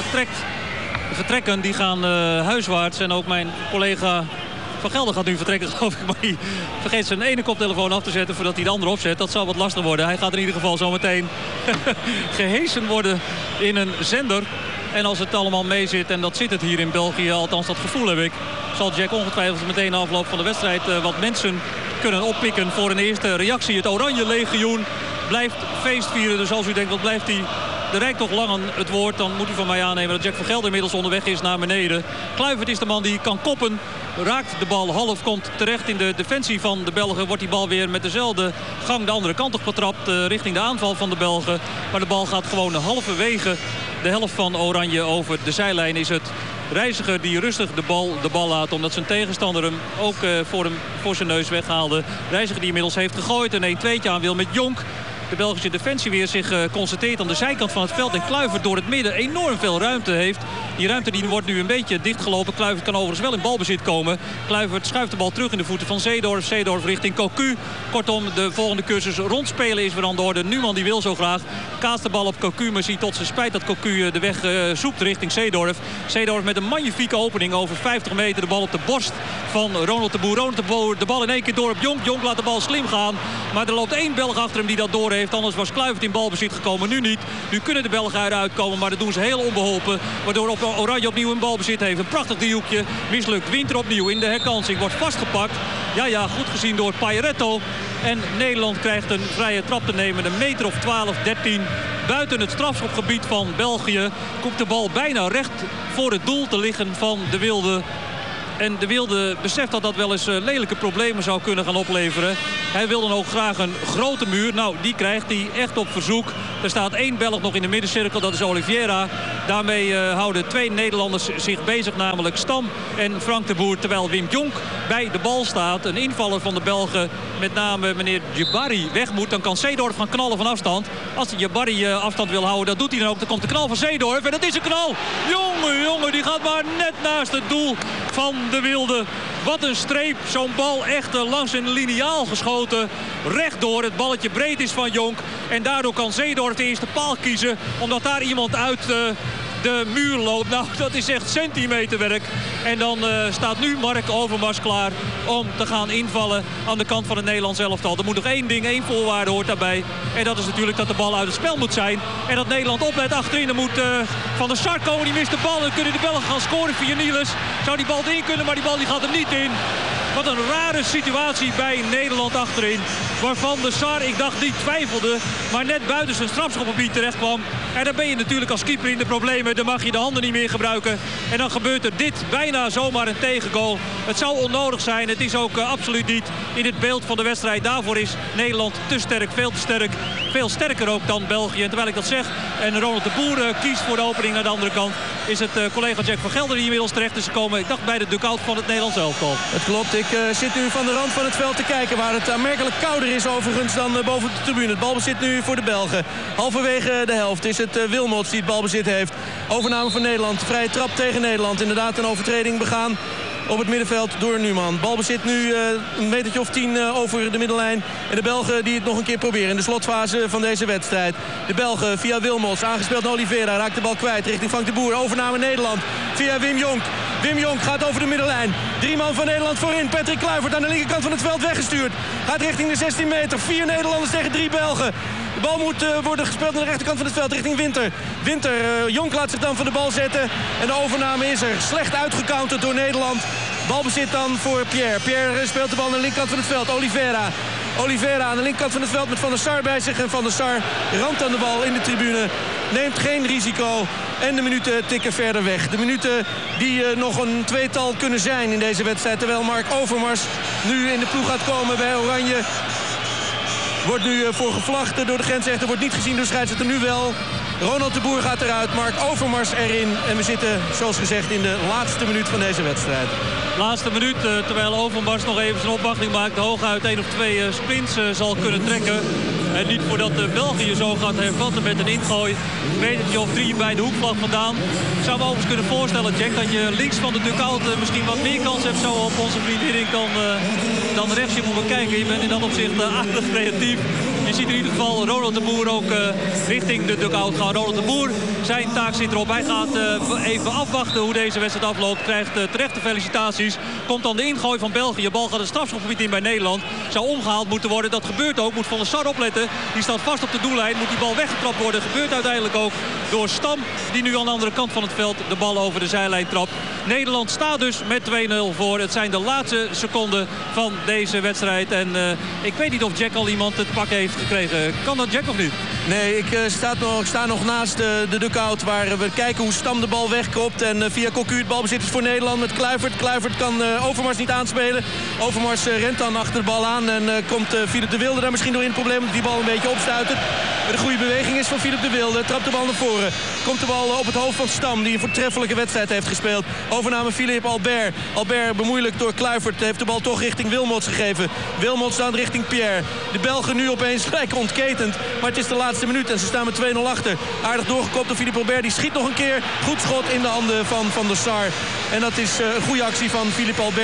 [SPEAKER 2] De vertrekken die gaan huiswaarts. En ook mijn collega Van Gelder gaat nu vertrekken, geloof ik. Maar hij vergeet zijn ene koptelefoon af te zetten voordat hij de andere opzet. Dat zal wat lastig worden. Hij gaat in ieder geval zo meteen gehesen worden in een zender. En als het allemaal mee zit, en dat zit het hier in België, althans dat gevoel heb ik, zal Jack ongetwijfeld meteen na afloop van de wedstrijd wat mensen kunnen oppikken voor een eerste reactie. Het Oranje Legioen blijft feestvieren. Dus als u denkt, wat blijft hij de Rijk toch lang aan het woord, dan moet u van mij aannemen dat Jack van Gelder inmiddels onderweg is naar beneden. Kluivert is de man die kan koppen. Raakt de bal half, komt terecht in de defensie van de Belgen. Wordt die bal weer met dezelfde gang de andere kant op getrapt richting de aanval van de Belgen. Maar de bal gaat gewoon halverwege de helft van Oranje over de zijlijn. Is het Reiziger die rustig de bal laat, omdat zijn tegenstander hem ook voor zijn neus weghaalde. Reiziger die inmiddels heeft gegooid en 1-2'tje aan wil met Jonk. De Belgische defensie weer zich concentreert aan de zijkant van het veld. En Kluivert door het midden enorm veel ruimte heeft. Die ruimte die wordt nu een beetje dichtgelopen. Kluivert kan overigens wel in balbezit komen. Kluivert schuift de bal terug in de voeten van Seedorf. Seedorf richting Cocu. Kortom, de volgende cursus rondspelen is weer aan de orde. Numan die wil zo graag. Kaast de bal op Cocu, maar ziet tot zijn spijt dat Cocu de weg zoekt richting Seedorf. Seedorf met een magnifieke opening over 50 meter. De bal op de borst van Ronald de Boer. Ronald de Boer de bal in één keer door op Jonk. Jonk laat de bal slim gaan. Maar er loopt 1 Belg achter hem die dat door heeft. heeft. Anders was Kluivert in balbezit gekomen, nu niet. Nu kunnen de Belgen eruit komen, maar dat doen ze heel onbeholpen. Waardoor Oranje opnieuw een balbezit heeft. Een prachtig driehoekje, mislukt. Winter opnieuw in de herkansing, wordt vastgepakt. Ja, goed gezien door Pairetto. En Nederland krijgt een vrije trap te nemen. Een meter of 12, 13. Buiten het strafschopgebied van België komt de bal bijna recht voor het doel te liggen van De Wilde. En De Wilde beseft dat dat wel eens lelijke problemen zou kunnen gaan opleveren. Hij wil dan ook graag een grote muur. Nou, die krijgt hij echt op verzoek. Er staat 1 Belg nog in de middencirkel, dat is Oliveira. Daarmee houden 2 Nederlanders zich bezig, namelijk Stam en Frank de Boer. Terwijl Wim Jonk bij de bal staat. Een invaller van de Belgen, met name meneer Djibari, weg moet. Dan kan Seedorf gaan knallen van afstand. Als hij Djibari afstand wil houden, dat doet hij dan ook. Dan komt de knal van Seedorf en dat is een knal. Jongen, die gaat maar net naast het doel van De Wilde. Wat een streep. Zo'n bal echt langs een liniaal geschoten. Rechtdoor. Het balletje breed is van Jonk. En daardoor kan Seedorf de eerste paal kiezen. Omdat daar iemand uit de muur loopt. Nou, dat is echt centimeterwerk. En dan staat nu Mark Overmars klaar om te gaan invallen aan de kant van het Nederlands elftal. Er moet nog één voorwaarde hoort daarbij. En dat is natuurlijk dat de bal uit het spel moet zijn. En dat Nederland oplet achterin. Dan moet Van der Sar komen, die mist de bal. Dan kunnen de Belgen gaan scoren via Niels. Zou die bal erin kunnen, maar die bal die gaat er niet in. Wat een rare situatie bij Nederland achterin. Waarvan de Sar, ik dacht, niet twijfelde. Maar net buiten zijn strafschopgebied terecht kwam. En dan ben je natuurlijk als keeper in de problemen. Dan mag je de handen niet meer gebruiken. En dan gebeurt er dit bijna zomaar een tegengoal. Het zou onnodig zijn. Het is ook absoluut niet in het beeld van de wedstrijd. Daarvoor is Nederland te sterk, veel te sterk. Veel sterker ook dan België. En terwijl ik dat zeg en Ronald de Boer kiest voor de opening naar de andere kant, is het collega Jack van Gelder die inmiddels terecht is gekomen. Ik dacht bij de dugout van het Nederlands elftal.
[SPEAKER 1] Het klopt. Ik zit nu van de rand van het veld te kijken, waar het aanmerkelijk kouder is overigens dan boven de tribune. Het balbezit nu voor de Belgen. Halverwege de helft is het Wilmots die het balbezit heeft. Overname van Nederland. Vrije trap tegen Nederland. Inderdaad een overtreding begaan op het middenveld door Numan. Balbezit nu een metertje of 10 over de middellijn. En de Belgen die het nog een keer proberen in de slotfase van deze wedstrijd. De Belgen via Wilmots, aangespeeld naar Oliveira, raakt de bal kwijt richting Frank de Boer. Overname Nederland via Wim Jonk. Wim Jonk gaat over de middellijn. 3 man van Nederland voorin. Patrick Kluivert aan de linkerkant van het veld weggestuurd. Gaat richting de 16 meter. 4 Nederlanders tegen 3 Belgen. De bal moet worden gespeeld aan de rechterkant van het veld richting Winter. Jonk laat zich dan van de bal zetten. En de overname is er. Slecht uitgecounterd door Nederland. Balbezit dan voor Pierre. Pierre speelt de bal aan de linkerkant van het veld. Oliveira aan de linkerkant van het veld met Van der Sar bij zich. En Van der Sar ramt aan de bal in de tribune. Neemt geen risico. En de minuten tikken verder weg. De minuten die nog een tweetal kunnen zijn in deze wedstrijd. Terwijl Mark Overmars nu in de ploeg gaat komen bij Oranje. Wordt nu voor gevlacht door de grensrechter. Wordt niet gezien door scheidsrechter, nu wel. Ronald de Boer gaat eruit, Mark Overmars erin. En we zitten, zoals gezegd, in de laatste minuut van deze wedstrijd.
[SPEAKER 2] Laatste minuut, terwijl Overmars nog even zijn opwachting maakt. Hooguit 1 of 2 sprints zal kunnen trekken. En niet voordat België zo gaat hervatten met een ingooi. Een metertje of 3 bij de hoekvlag vandaan. Ik zou me overigens kunnen voorstellen, Jack, dat je links van de dugout misschien wat meer kans hebt zo op onze vriendin dan rechts. Je moet bekijken, je bent in dat opzicht aardig creatief. Je ziet in ieder geval Ronald de Boer ook richting de dugout gaan. Ronald de Boer, zijn taak zit erop. Hij gaat even afwachten hoe deze wedstrijd afloopt. Krijgt terechte felicitaties. Komt dan de ingooi van België. De bal gaat het strafschopgebied in bij Nederland. Zou omgehaald moeten worden. Dat gebeurt ook. Moet Van der Sar opletten. Die staat vast op de doellijn. Moet die bal weggetrapt worden. Gebeurt uiteindelijk ook door Stam. Die nu aan de andere kant van het veld de bal over de zijlijn trapt. Nederland staat dus met 2-0 voor. Het zijn de laatste seconden van deze wedstrijd. En ik weet niet of Jack al iemand het pak heeft gekregen. Kan dat Jack of niet?
[SPEAKER 1] Nee, ik sta nog naast de dugout waar we kijken hoe Stam de bal wegkropt. En via Cocu het balbezit is voor Nederland met Kluivert. Kluivert kan Overmars niet aanspelen. Overmars rent dan achter de bal aan en komt Philip de Wilde daar misschien door in het probleem. Dat die bal een beetje opstuitert. De goede beweging is van Philip de Wilde. Trapt de bal naar voren. Komt de bal op het hoofd van Stam die een voortreffelijke wedstrijd heeft gespeeld. Overname Philippe Albert. Albert bemoeilijkt door Kluivert. Heeft de bal toch richting Wilmots gegeven. Wilmots dan richting Pierre. De Belgen nu opeens gelijk ontketend. Maar het is de laatste minuut en ze staan met 2-0 achter. Aardig doorgekopt door Philippe Albert. Die schiet nog een keer. Goed schot in de handen van Van der Sar. En dat is een goede actie van Philippe Albert.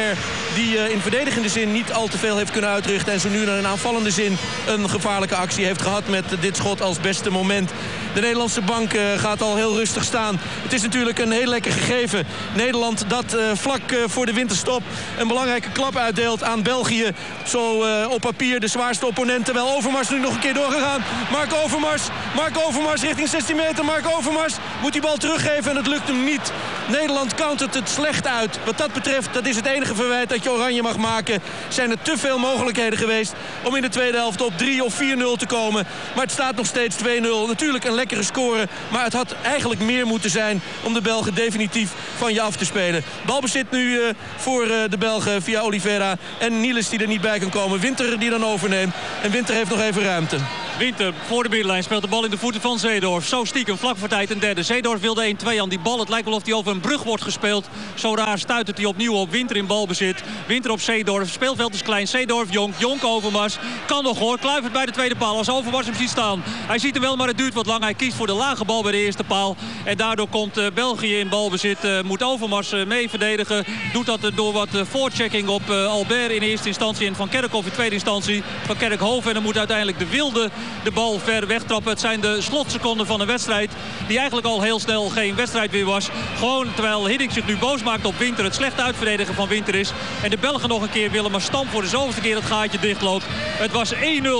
[SPEAKER 1] die in verdedigende zin niet al te veel heeft kunnen uitrichten. En zo nu in aanvallende zin een gevaarlijke actie heeft gehad met dit schot als beste moment. De Nederlandse bank gaat al heel rustig staan. Het is natuurlijk een heel lekker gegeven. Nederland dat vlak voor de winterstop een belangrijke klap uitdeelt aan België. Zo op papier de zwaarste opponent. Terwijl Overmars nu nog een keer doorgegaan. Mark Overmars richting 16 meter. Mark Overmars moet die bal teruggeven en het lukt hem niet. Nederland countert het slecht uit. Wat dat betreft, dat is het enige verwijt dat je Oranje mag maken. Zijn er te veel mogelijkheden geweest om in de tweede helft op 3 of 4-0 te komen. Maar het staat nog steeds 2-0. Natuurlijk een lekkere score, maar het had eigenlijk meer moeten zijn om de Belgen definitief van je af te spelen. Balbezit nu voor de Belgen via Oliveira en Niels die er niet bij kan komen. Winter die dan overneemt en Winter heeft nog even ruimte.
[SPEAKER 2] Winter voor de middenlijn speelt de bal in de voeten van Seedorf. Zo stiekem vlak voor tijd een derde. Seedorf wilde 1-2 aan die bal. Het lijkt wel of hij over een brug wordt gespeeld. Zo raar stuitert hij opnieuw op. Winter in balbezit. Winter op Seedorf. Speelveld is klein. Seedorf, Jonk Overmars. Kan nog hoor. Kluivert bij de tweede paal. Als Overmars hem ziet staan. Hij ziet hem wel, maar het duurt wat lang. Hij kiest voor de lage bal bij de eerste paal. En daardoor komt België in balbezit. Moet Overmars mee verdedigen. Doet dat door wat voorchecking op Albert in eerste instantie. En Van Kerkhoff in tweede instantie. Van Kerkhoff. En dan moet uiteindelijk de Wilde de bal ver wegtrappen. Het zijn de slotseconden van een wedstrijd die eigenlijk al heel snel geen wedstrijd weer was. Gewoon terwijl Hiddink zich nu boos maakt op Winter. Het slecht uitverdedigen van Winter is. En de Belgen nog een keer willen, maar Stam voor de zoveelste keer het gaatje dichtloopt. Het was 1-0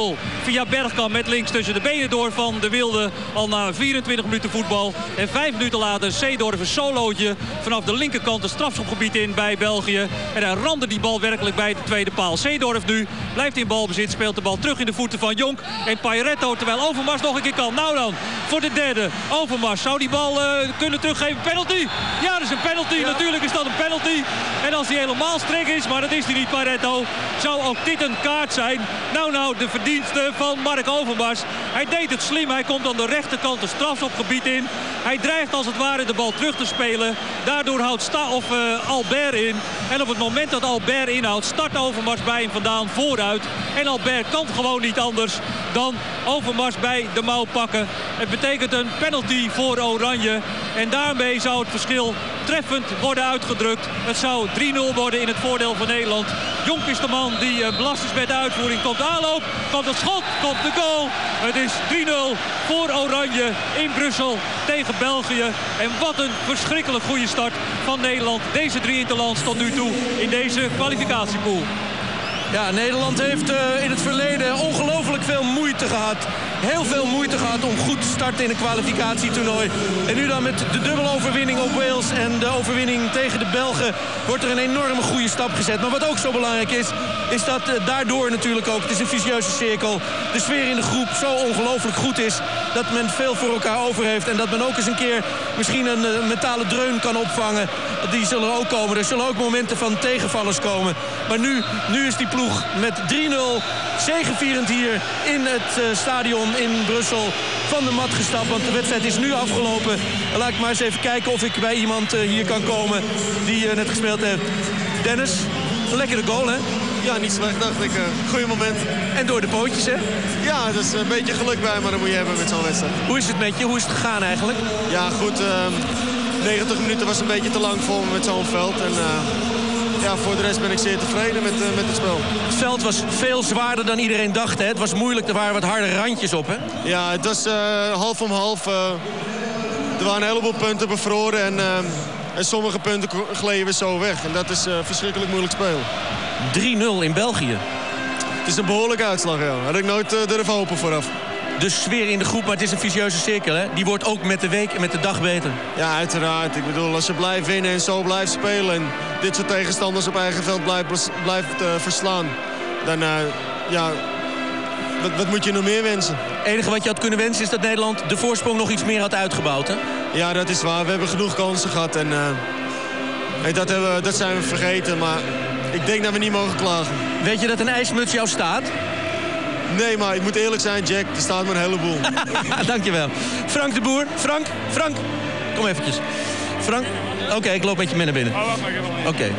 [SPEAKER 2] via Bergkamp met links tussen de benen door van de Wilde. Al na 24 minuten voetbal. En 5 minuten later Seedorf een solootje vanaf de linkerkant het strafschopgebied in bij België. En hij ramde die bal werkelijk bij de tweede paal. Seedorf nu blijft in balbezit. Speelt de bal terug in de voeten van Jonk. En Pairetto, terwijl Overmars nog een keer kan. Nou dan, voor de derde. Overmars zou die bal kunnen teruggeven. Penalty! Ja, dat is een penalty. Ja. Natuurlijk is dat een penalty. En als die helemaal strak is, maar dat is die niet, Pairetto, zou ook dit een kaart zijn. Nou, de verdienste van Mark Overmars. Hij deed het slim. Hij komt aan de rechterkant het strafschopgebied in. Hij dreigt als het ware de bal terug te spelen. Daardoor houdt Albert in. En op het moment dat Albert inhoudt, start Overmars bij hem vandaan vooruit. En Albert kan gewoon niet anders dan Overmars bij de mouw pakken. Het betekent een penalty voor Oranje. En daarmee zou het verschil treffend worden uitgedrukt. Het zou 3-0 worden in het voordeel van Nederland. Jonk is de man die belast is met de uitvoering. Komt de aanloop, komt het schot, komt de goal. Het is 3-0 voor Oranje in Brussel tegen België. En wat een verschrikkelijk goede start van Nederland. Deze 3 interlands tot nu toe in deze kwalificatiepool.
[SPEAKER 1] Ja, Nederland heeft in het verleden ongelooflijk veel moeite gehad. Heel veel moeite gehad om goed te starten in een kwalificatietoernooi. En nu dan met de dubbeloverwinning op Wales en de overwinning tegen de Belgen wordt er een enorme goede stap gezet. Maar wat ook zo belangrijk is dat daardoor natuurlijk ook, het is een vicieuze cirkel, de sfeer in de groep zo ongelooflijk goed is dat men veel voor elkaar over heeft. En dat men ook eens een keer misschien een mentale dreun kan opvangen. Die zullen ook komen. Er zullen ook momenten van tegenvallers komen. Maar nu is die ploeg met 3-0 zegevierend hier in het stadion in Brussel van de mat gestapt. Want de wedstrijd is nu afgelopen. Laat ik maar eens even kijken of ik bij iemand hier kan komen die net gespeeld heeft. Dennis, een lekkere goal, hè?
[SPEAKER 5] Ja, niet slecht, dacht ik. Goeie moment.
[SPEAKER 1] En door de pootjes, hè?
[SPEAKER 5] Ja, er is een beetje geluk bij, maar dat moet je hebben met zo'n wedstrijd.
[SPEAKER 1] Hoe is het met je? Hoe is het gegaan eigenlijk?
[SPEAKER 5] Ja, goed. 90 minuten was een beetje te lang voor me met zo'n veld. En ja, voor de rest ben ik zeer tevreden met het spel.
[SPEAKER 1] Het veld was veel zwaarder dan iedereen dacht, hè? Het was moeilijk, er waren wat harde randjes op, hè?
[SPEAKER 5] Ja, het was half om half. Er waren een heleboel punten bevroren en sommige punten gleden weer zo weg. En dat is verschrikkelijk moeilijk spelen.
[SPEAKER 1] 3-0 in België.
[SPEAKER 5] Het is een behoorlijke uitslag, ja. Had ik nooit durven hopen vooraf.
[SPEAKER 1] De sfeer in de groep, maar het is een vicieuze cirkel, hè? Die wordt ook met de week en met de dag beter.
[SPEAKER 5] Ja, uiteraard. Ik bedoel, als je blijft winnen en zo blijft spelen en dit soort tegenstanders op eigen veld blijft verslaan, dan ja, wat moet je nog meer wensen?
[SPEAKER 1] Het enige wat je had kunnen wensen is dat Nederland de voorsprong nog iets meer had uitgebouwd, hè?
[SPEAKER 5] Ja, dat is waar. We hebben genoeg kansen gehad en dat zijn we vergeten, maar ik denk dat we niet mogen klagen.
[SPEAKER 1] Weet je dat een ijsmuts jou staat?
[SPEAKER 5] Nee, maar ik moet eerlijk zijn, Jack. Er staat me een heleboel.
[SPEAKER 1] Dankjewel. Frank de Boer. Frank. Kom eventjes. Frank. Oké, ik loop met je mee naar binnen. Oké.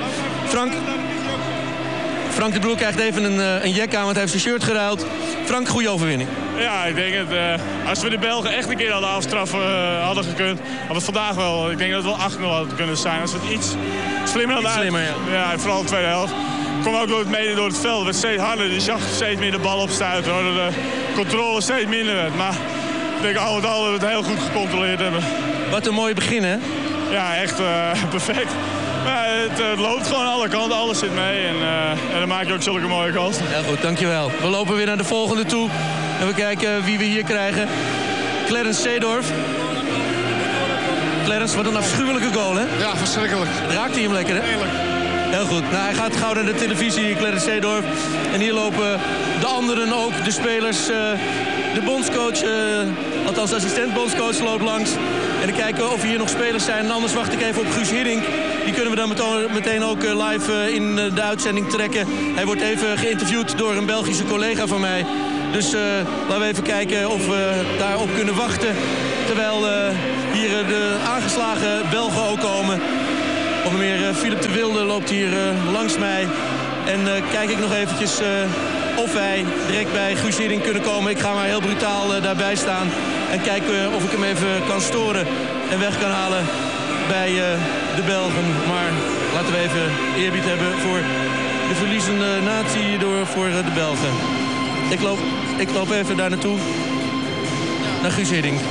[SPEAKER 1] Frank de Boer krijgt even een jack aan, want hij heeft zijn shirt geruild. Frank, goede overwinning.
[SPEAKER 6] Ja, ik denk het. Als we de Belgen echt een keer hadden afstraffen hadden gekund, had het vandaag wel. Ik denk dat het wel 8-0 had kunnen zijn. Als we het iets slimmer hadden
[SPEAKER 1] slimmer, ja.
[SPEAKER 6] Ja, vooral de tweede helft. Komt ook mede door het veld. Het werd steeds harder. Je zag steeds meer de bal opstuiten. Waardoor de controle steeds minder werd. Maar ik denk al dat we het heel goed gecontroleerd hebben.
[SPEAKER 1] Wat een mooi begin, hè?
[SPEAKER 6] Ja, echt perfect. Maar het loopt gewoon aan alle kanten. Alles zit mee. En dan maak je ook zulke mooie kansen.
[SPEAKER 1] Ja, goed, dankjewel. We lopen weer naar de volgende toe. En we kijken wie we hier krijgen. Clarence Seedorf. Clarence, wat een afschuwelijke goal, hè?
[SPEAKER 7] Ja, verschrikkelijk.
[SPEAKER 1] Raakt hij hem lekker, hè?
[SPEAKER 7] Heerlijk.
[SPEAKER 1] Heel goed. Nou, hij gaat gauw naar de televisie, Clarence Seedorf. En hier lopen de anderen ook, de spelers. De bondscoach, althans de assistent-bondscoach, loopt langs. En dan kijken of hier nog spelers zijn. En anders wacht ik even op Guus Hiddink. Die kunnen we dan meteen ook live in de uitzending trekken. Hij wordt even geïnterviewd door een Belgische collega van mij. Dus laten we even kijken of we daarop kunnen wachten. Terwijl hier de aangeslagen Belgen ook komen. Onder meer Philip de Wilde loopt hier langs mij. En kijk ik nog eventjes of wij direct bij Guus Hiddink kunnen komen. Ik ga maar heel brutaal daarbij staan. En kijken of ik hem even kan storen en weg kan halen bij de Belgen. Maar laten we even eerbied hebben voor de verliezende natie voor de Belgen. Ik loop even daar naartoe. Naar Guus Hiddink.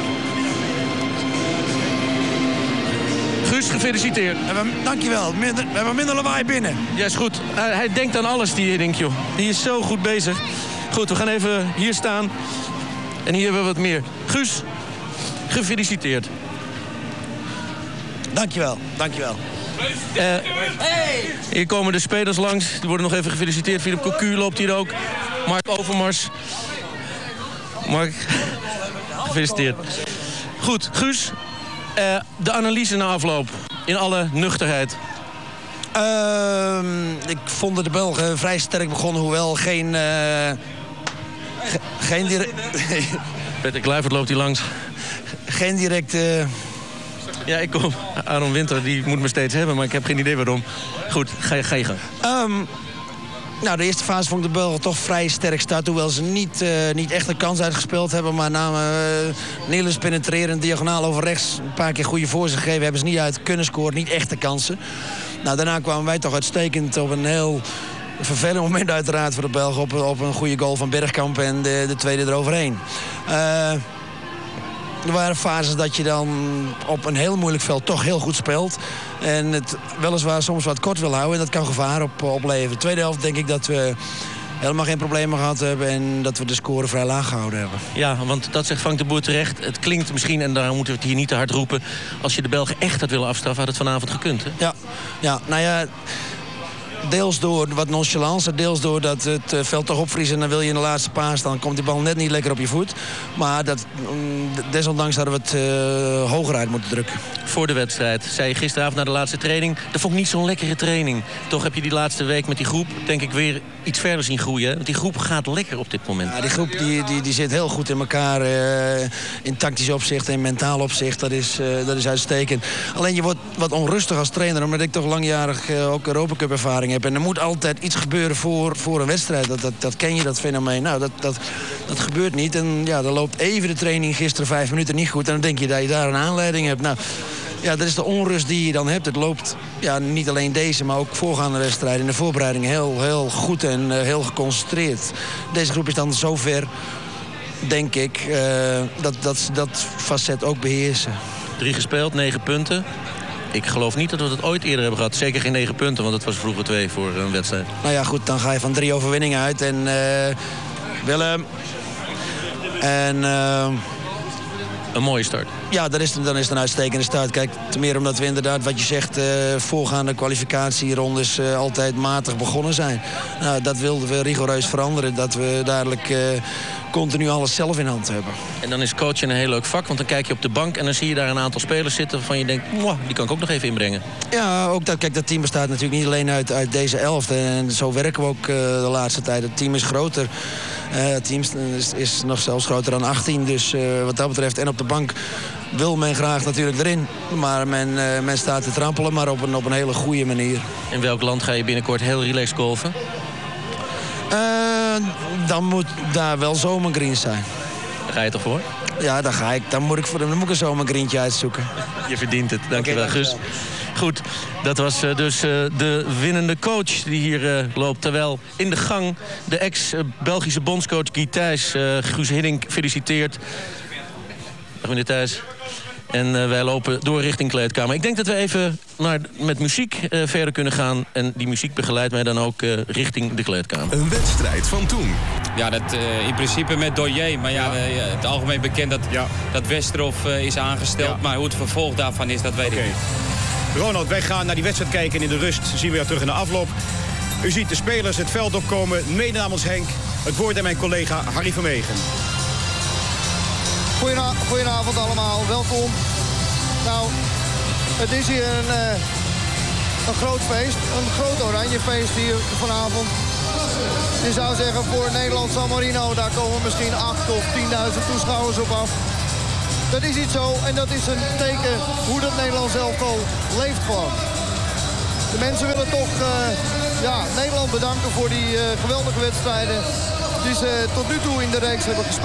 [SPEAKER 1] Guus, gefeliciteerd.
[SPEAKER 8] Dankjewel. We hebben minder lawaai binnen.
[SPEAKER 1] Ja, is goed. Hij denkt aan alles, die Hiddink, joh. Die is zo goed bezig. Goed, we gaan even hier staan. En hier hebben we wat meer. Guus, gefeliciteerd.
[SPEAKER 8] Dankjewel.
[SPEAKER 1] Hier komen de spelers langs. Die worden nog even gefeliciteerd. Philip Cocu loopt hier ook. Mark Overmars. Mark, gefeliciteerd. Goed, Guus. De analyse na afloop. In alle nuchterheid.
[SPEAKER 8] Ik vond de Belgen vrij sterk begonnen. Hoewel geen direct...
[SPEAKER 1] Peter Kluivert loopt hier langs.
[SPEAKER 8] Geen direct...
[SPEAKER 1] Ja, ik kom. Aaron Winter, die moet me steeds hebben. Maar ik heb geen idee waarom. Goed, ga je gang.
[SPEAKER 8] Nou, de eerste fase vond ik de Belgen toch vrij sterk starten. Hoewel ze niet echt een kans uitgespeeld hebben. Maar namen Niels penetrerend diagonaal over rechts. Een paar keer goede voorzet gegeven. Hebben ze niet uit kunnen scoren. Niet echte kansen. Nou, daarna kwamen wij toch uitstekend op een heel vervelend moment uiteraard voor de Belgen. Op een goede goal van Bergkamp en de tweede eroverheen. Er waren fases dat je dan op een heel moeilijk veld toch heel goed speelt. En het weliswaar soms wat kort wil houden. En dat kan gevaar opleveren. De tweede helft denk ik dat we helemaal geen problemen gehad hebben. En dat we de score vrij laag gehouden hebben.
[SPEAKER 1] Ja, want dat zegt Frank de Boer terecht. Het klinkt misschien, en daarom moeten we het hier niet te hard roepen. Als je de Belgen echt had willen afstraffen, had het vanavond gekund, hè?
[SPEAKER 8] Ja, nou ja... Deels door wat nonchalance, deels door dat het veld toch opvriest en dan wil je in de laatste paas, dan komt die bal net niet lekker op je voet. Maar desondanks hadden we het hoger uit moeten drukken.
[SPEAKER 1] Voor de wedstrijd, zei je gisteravond na de laatste training, dat vond ik niet zo'n lekkere training. Toch heb je die laatste week met die groep, denk ik, weer iets verder zien groeien. Want die groep gaat lekker op dit moment.
[SPEAKER 8] Ja, die groep die zit heel goed in elkaar, in tactisch opzicht en mentaal opzicht. Dat is uitstekend. Alleen je wordt wat onrustig als trainer, omdat ik toch langjarig ook Europa Cup ervaring heb. En er moet altijd iets gebeuren voor een wedstrijd. Dat ken je, dat fenomeen. Nou, dat gebeurt niet. En ja, dan loopt even de training gisteren 5 minuten niet goed. En dan denk je dat je daar een aanleiding hebt. Nou, ja, dat is de onrust die je dan hebt. Het loopt niet alleen deze, maar ook voorgaande wedstrijden in de voorbereiding heel, heel goed en heel geconcentreerd. Deze groep is dan zover, denk ik, dat facet ook beheersen.
[SPEAKER 1] 3 gespeeld, 9 punten. Ik geloof niet dat we dat ooit eerder hebben gehad. Zeker geen 9 punten, want het was vroeger 2 voor een wedstrijd.
[SPEAKER 8] Nou ja, goed, dan ga je van 3 overwinningen uit. En Willem... En...
[SPEAKER 1] Een mooie start.
[SPEAKER 8] Ja, dan is het een uitstekende start. Kijk, te meer omdat we inderdaad, wat je zegt, voorgaande kwalificatierondes altijd matig begonnen zijn. Nou, dat wilden we rigoureus veranderen. Dat we dadelijk continu alles zelf in hand hebben.
[SPEAKER 1] En dan is coachen een heel leuk vak, want dan kijk je op de bank en dan zie je daar een aantal spelers zitten waarvan je denkt, die kan ik ook nog even inbrengen.
[SPEAKER 8] Ja, ook dat team bestaat natuurlijk niet alleen uit deze 11. En zo werken we ook de laatste tijd. Het team is groter. Het team is nog zelfs groter dan 18. Dus wat dat betreft, en op de bank wil men graag natuurlijk erin. Maar men staat te trampelen, maar op een hele goede manier.
[SPEAKER 1] In welk land ga je binnenkort heel relaxed golfen?
[SPEAKER 8] Dan moet daar wel zomergreens zijn.
[SPEAKER 1] Daar ga je toch voor?
[SPEAKER 8] Ja, daar ga ik. Dan moet ik een zomergreentje uitzoeken.
[SPEAKER 1] Je verdient het. Dankjewel, Guus.
[SPEAKER 4] Goed, dat was dus de winnende coach die hier loopt. Terwijl in de gang de ex-Belgische bondscoach Guy Thijs Guus Hiddink feliciteert. Dag meneer Thijs. En wij lopen door richting kleedkamer. Ik denk dat we even met muziek verder kunnen gaan. En die muziek begeleidt mij dan ook richting de kleedkamer.
[SPEAKER 7] Een wedstrijd van toen.
[SPEAKER 9] Ja, dat in principe met Doyer. Maar ja, het algemeen bekend dat Westerhof is aangesteld. Ja. Maar hoe het vervolg daarvan is, dat weet ik niet.
[SPEAKER 10] Ronald, wij gaan naar die wedstrijd kijken. In de rust zien we jou terug in de afloop. U ziet de spelers het veld opkomen. Mede namens Henk. Het woord aan mijn collega Harry Vermegen.
[SPEAKER 11] Goedenavond allemaal, welkom. Nou, het is hier een groot feest, een groot oranje feest hier vanavond. Je zou zeggen voor Nederland San Marino, daar komen misschien 8.000 of 10.000 toeschouwers op af. Dat is niet zo en dat is een teken hoe dat Nederlands elftal leeft gewoon. De mensen willen toch Nederland bedanken voor die geweldige wedstrijden die ze tot nu toe in de reeks hebben gespeeld.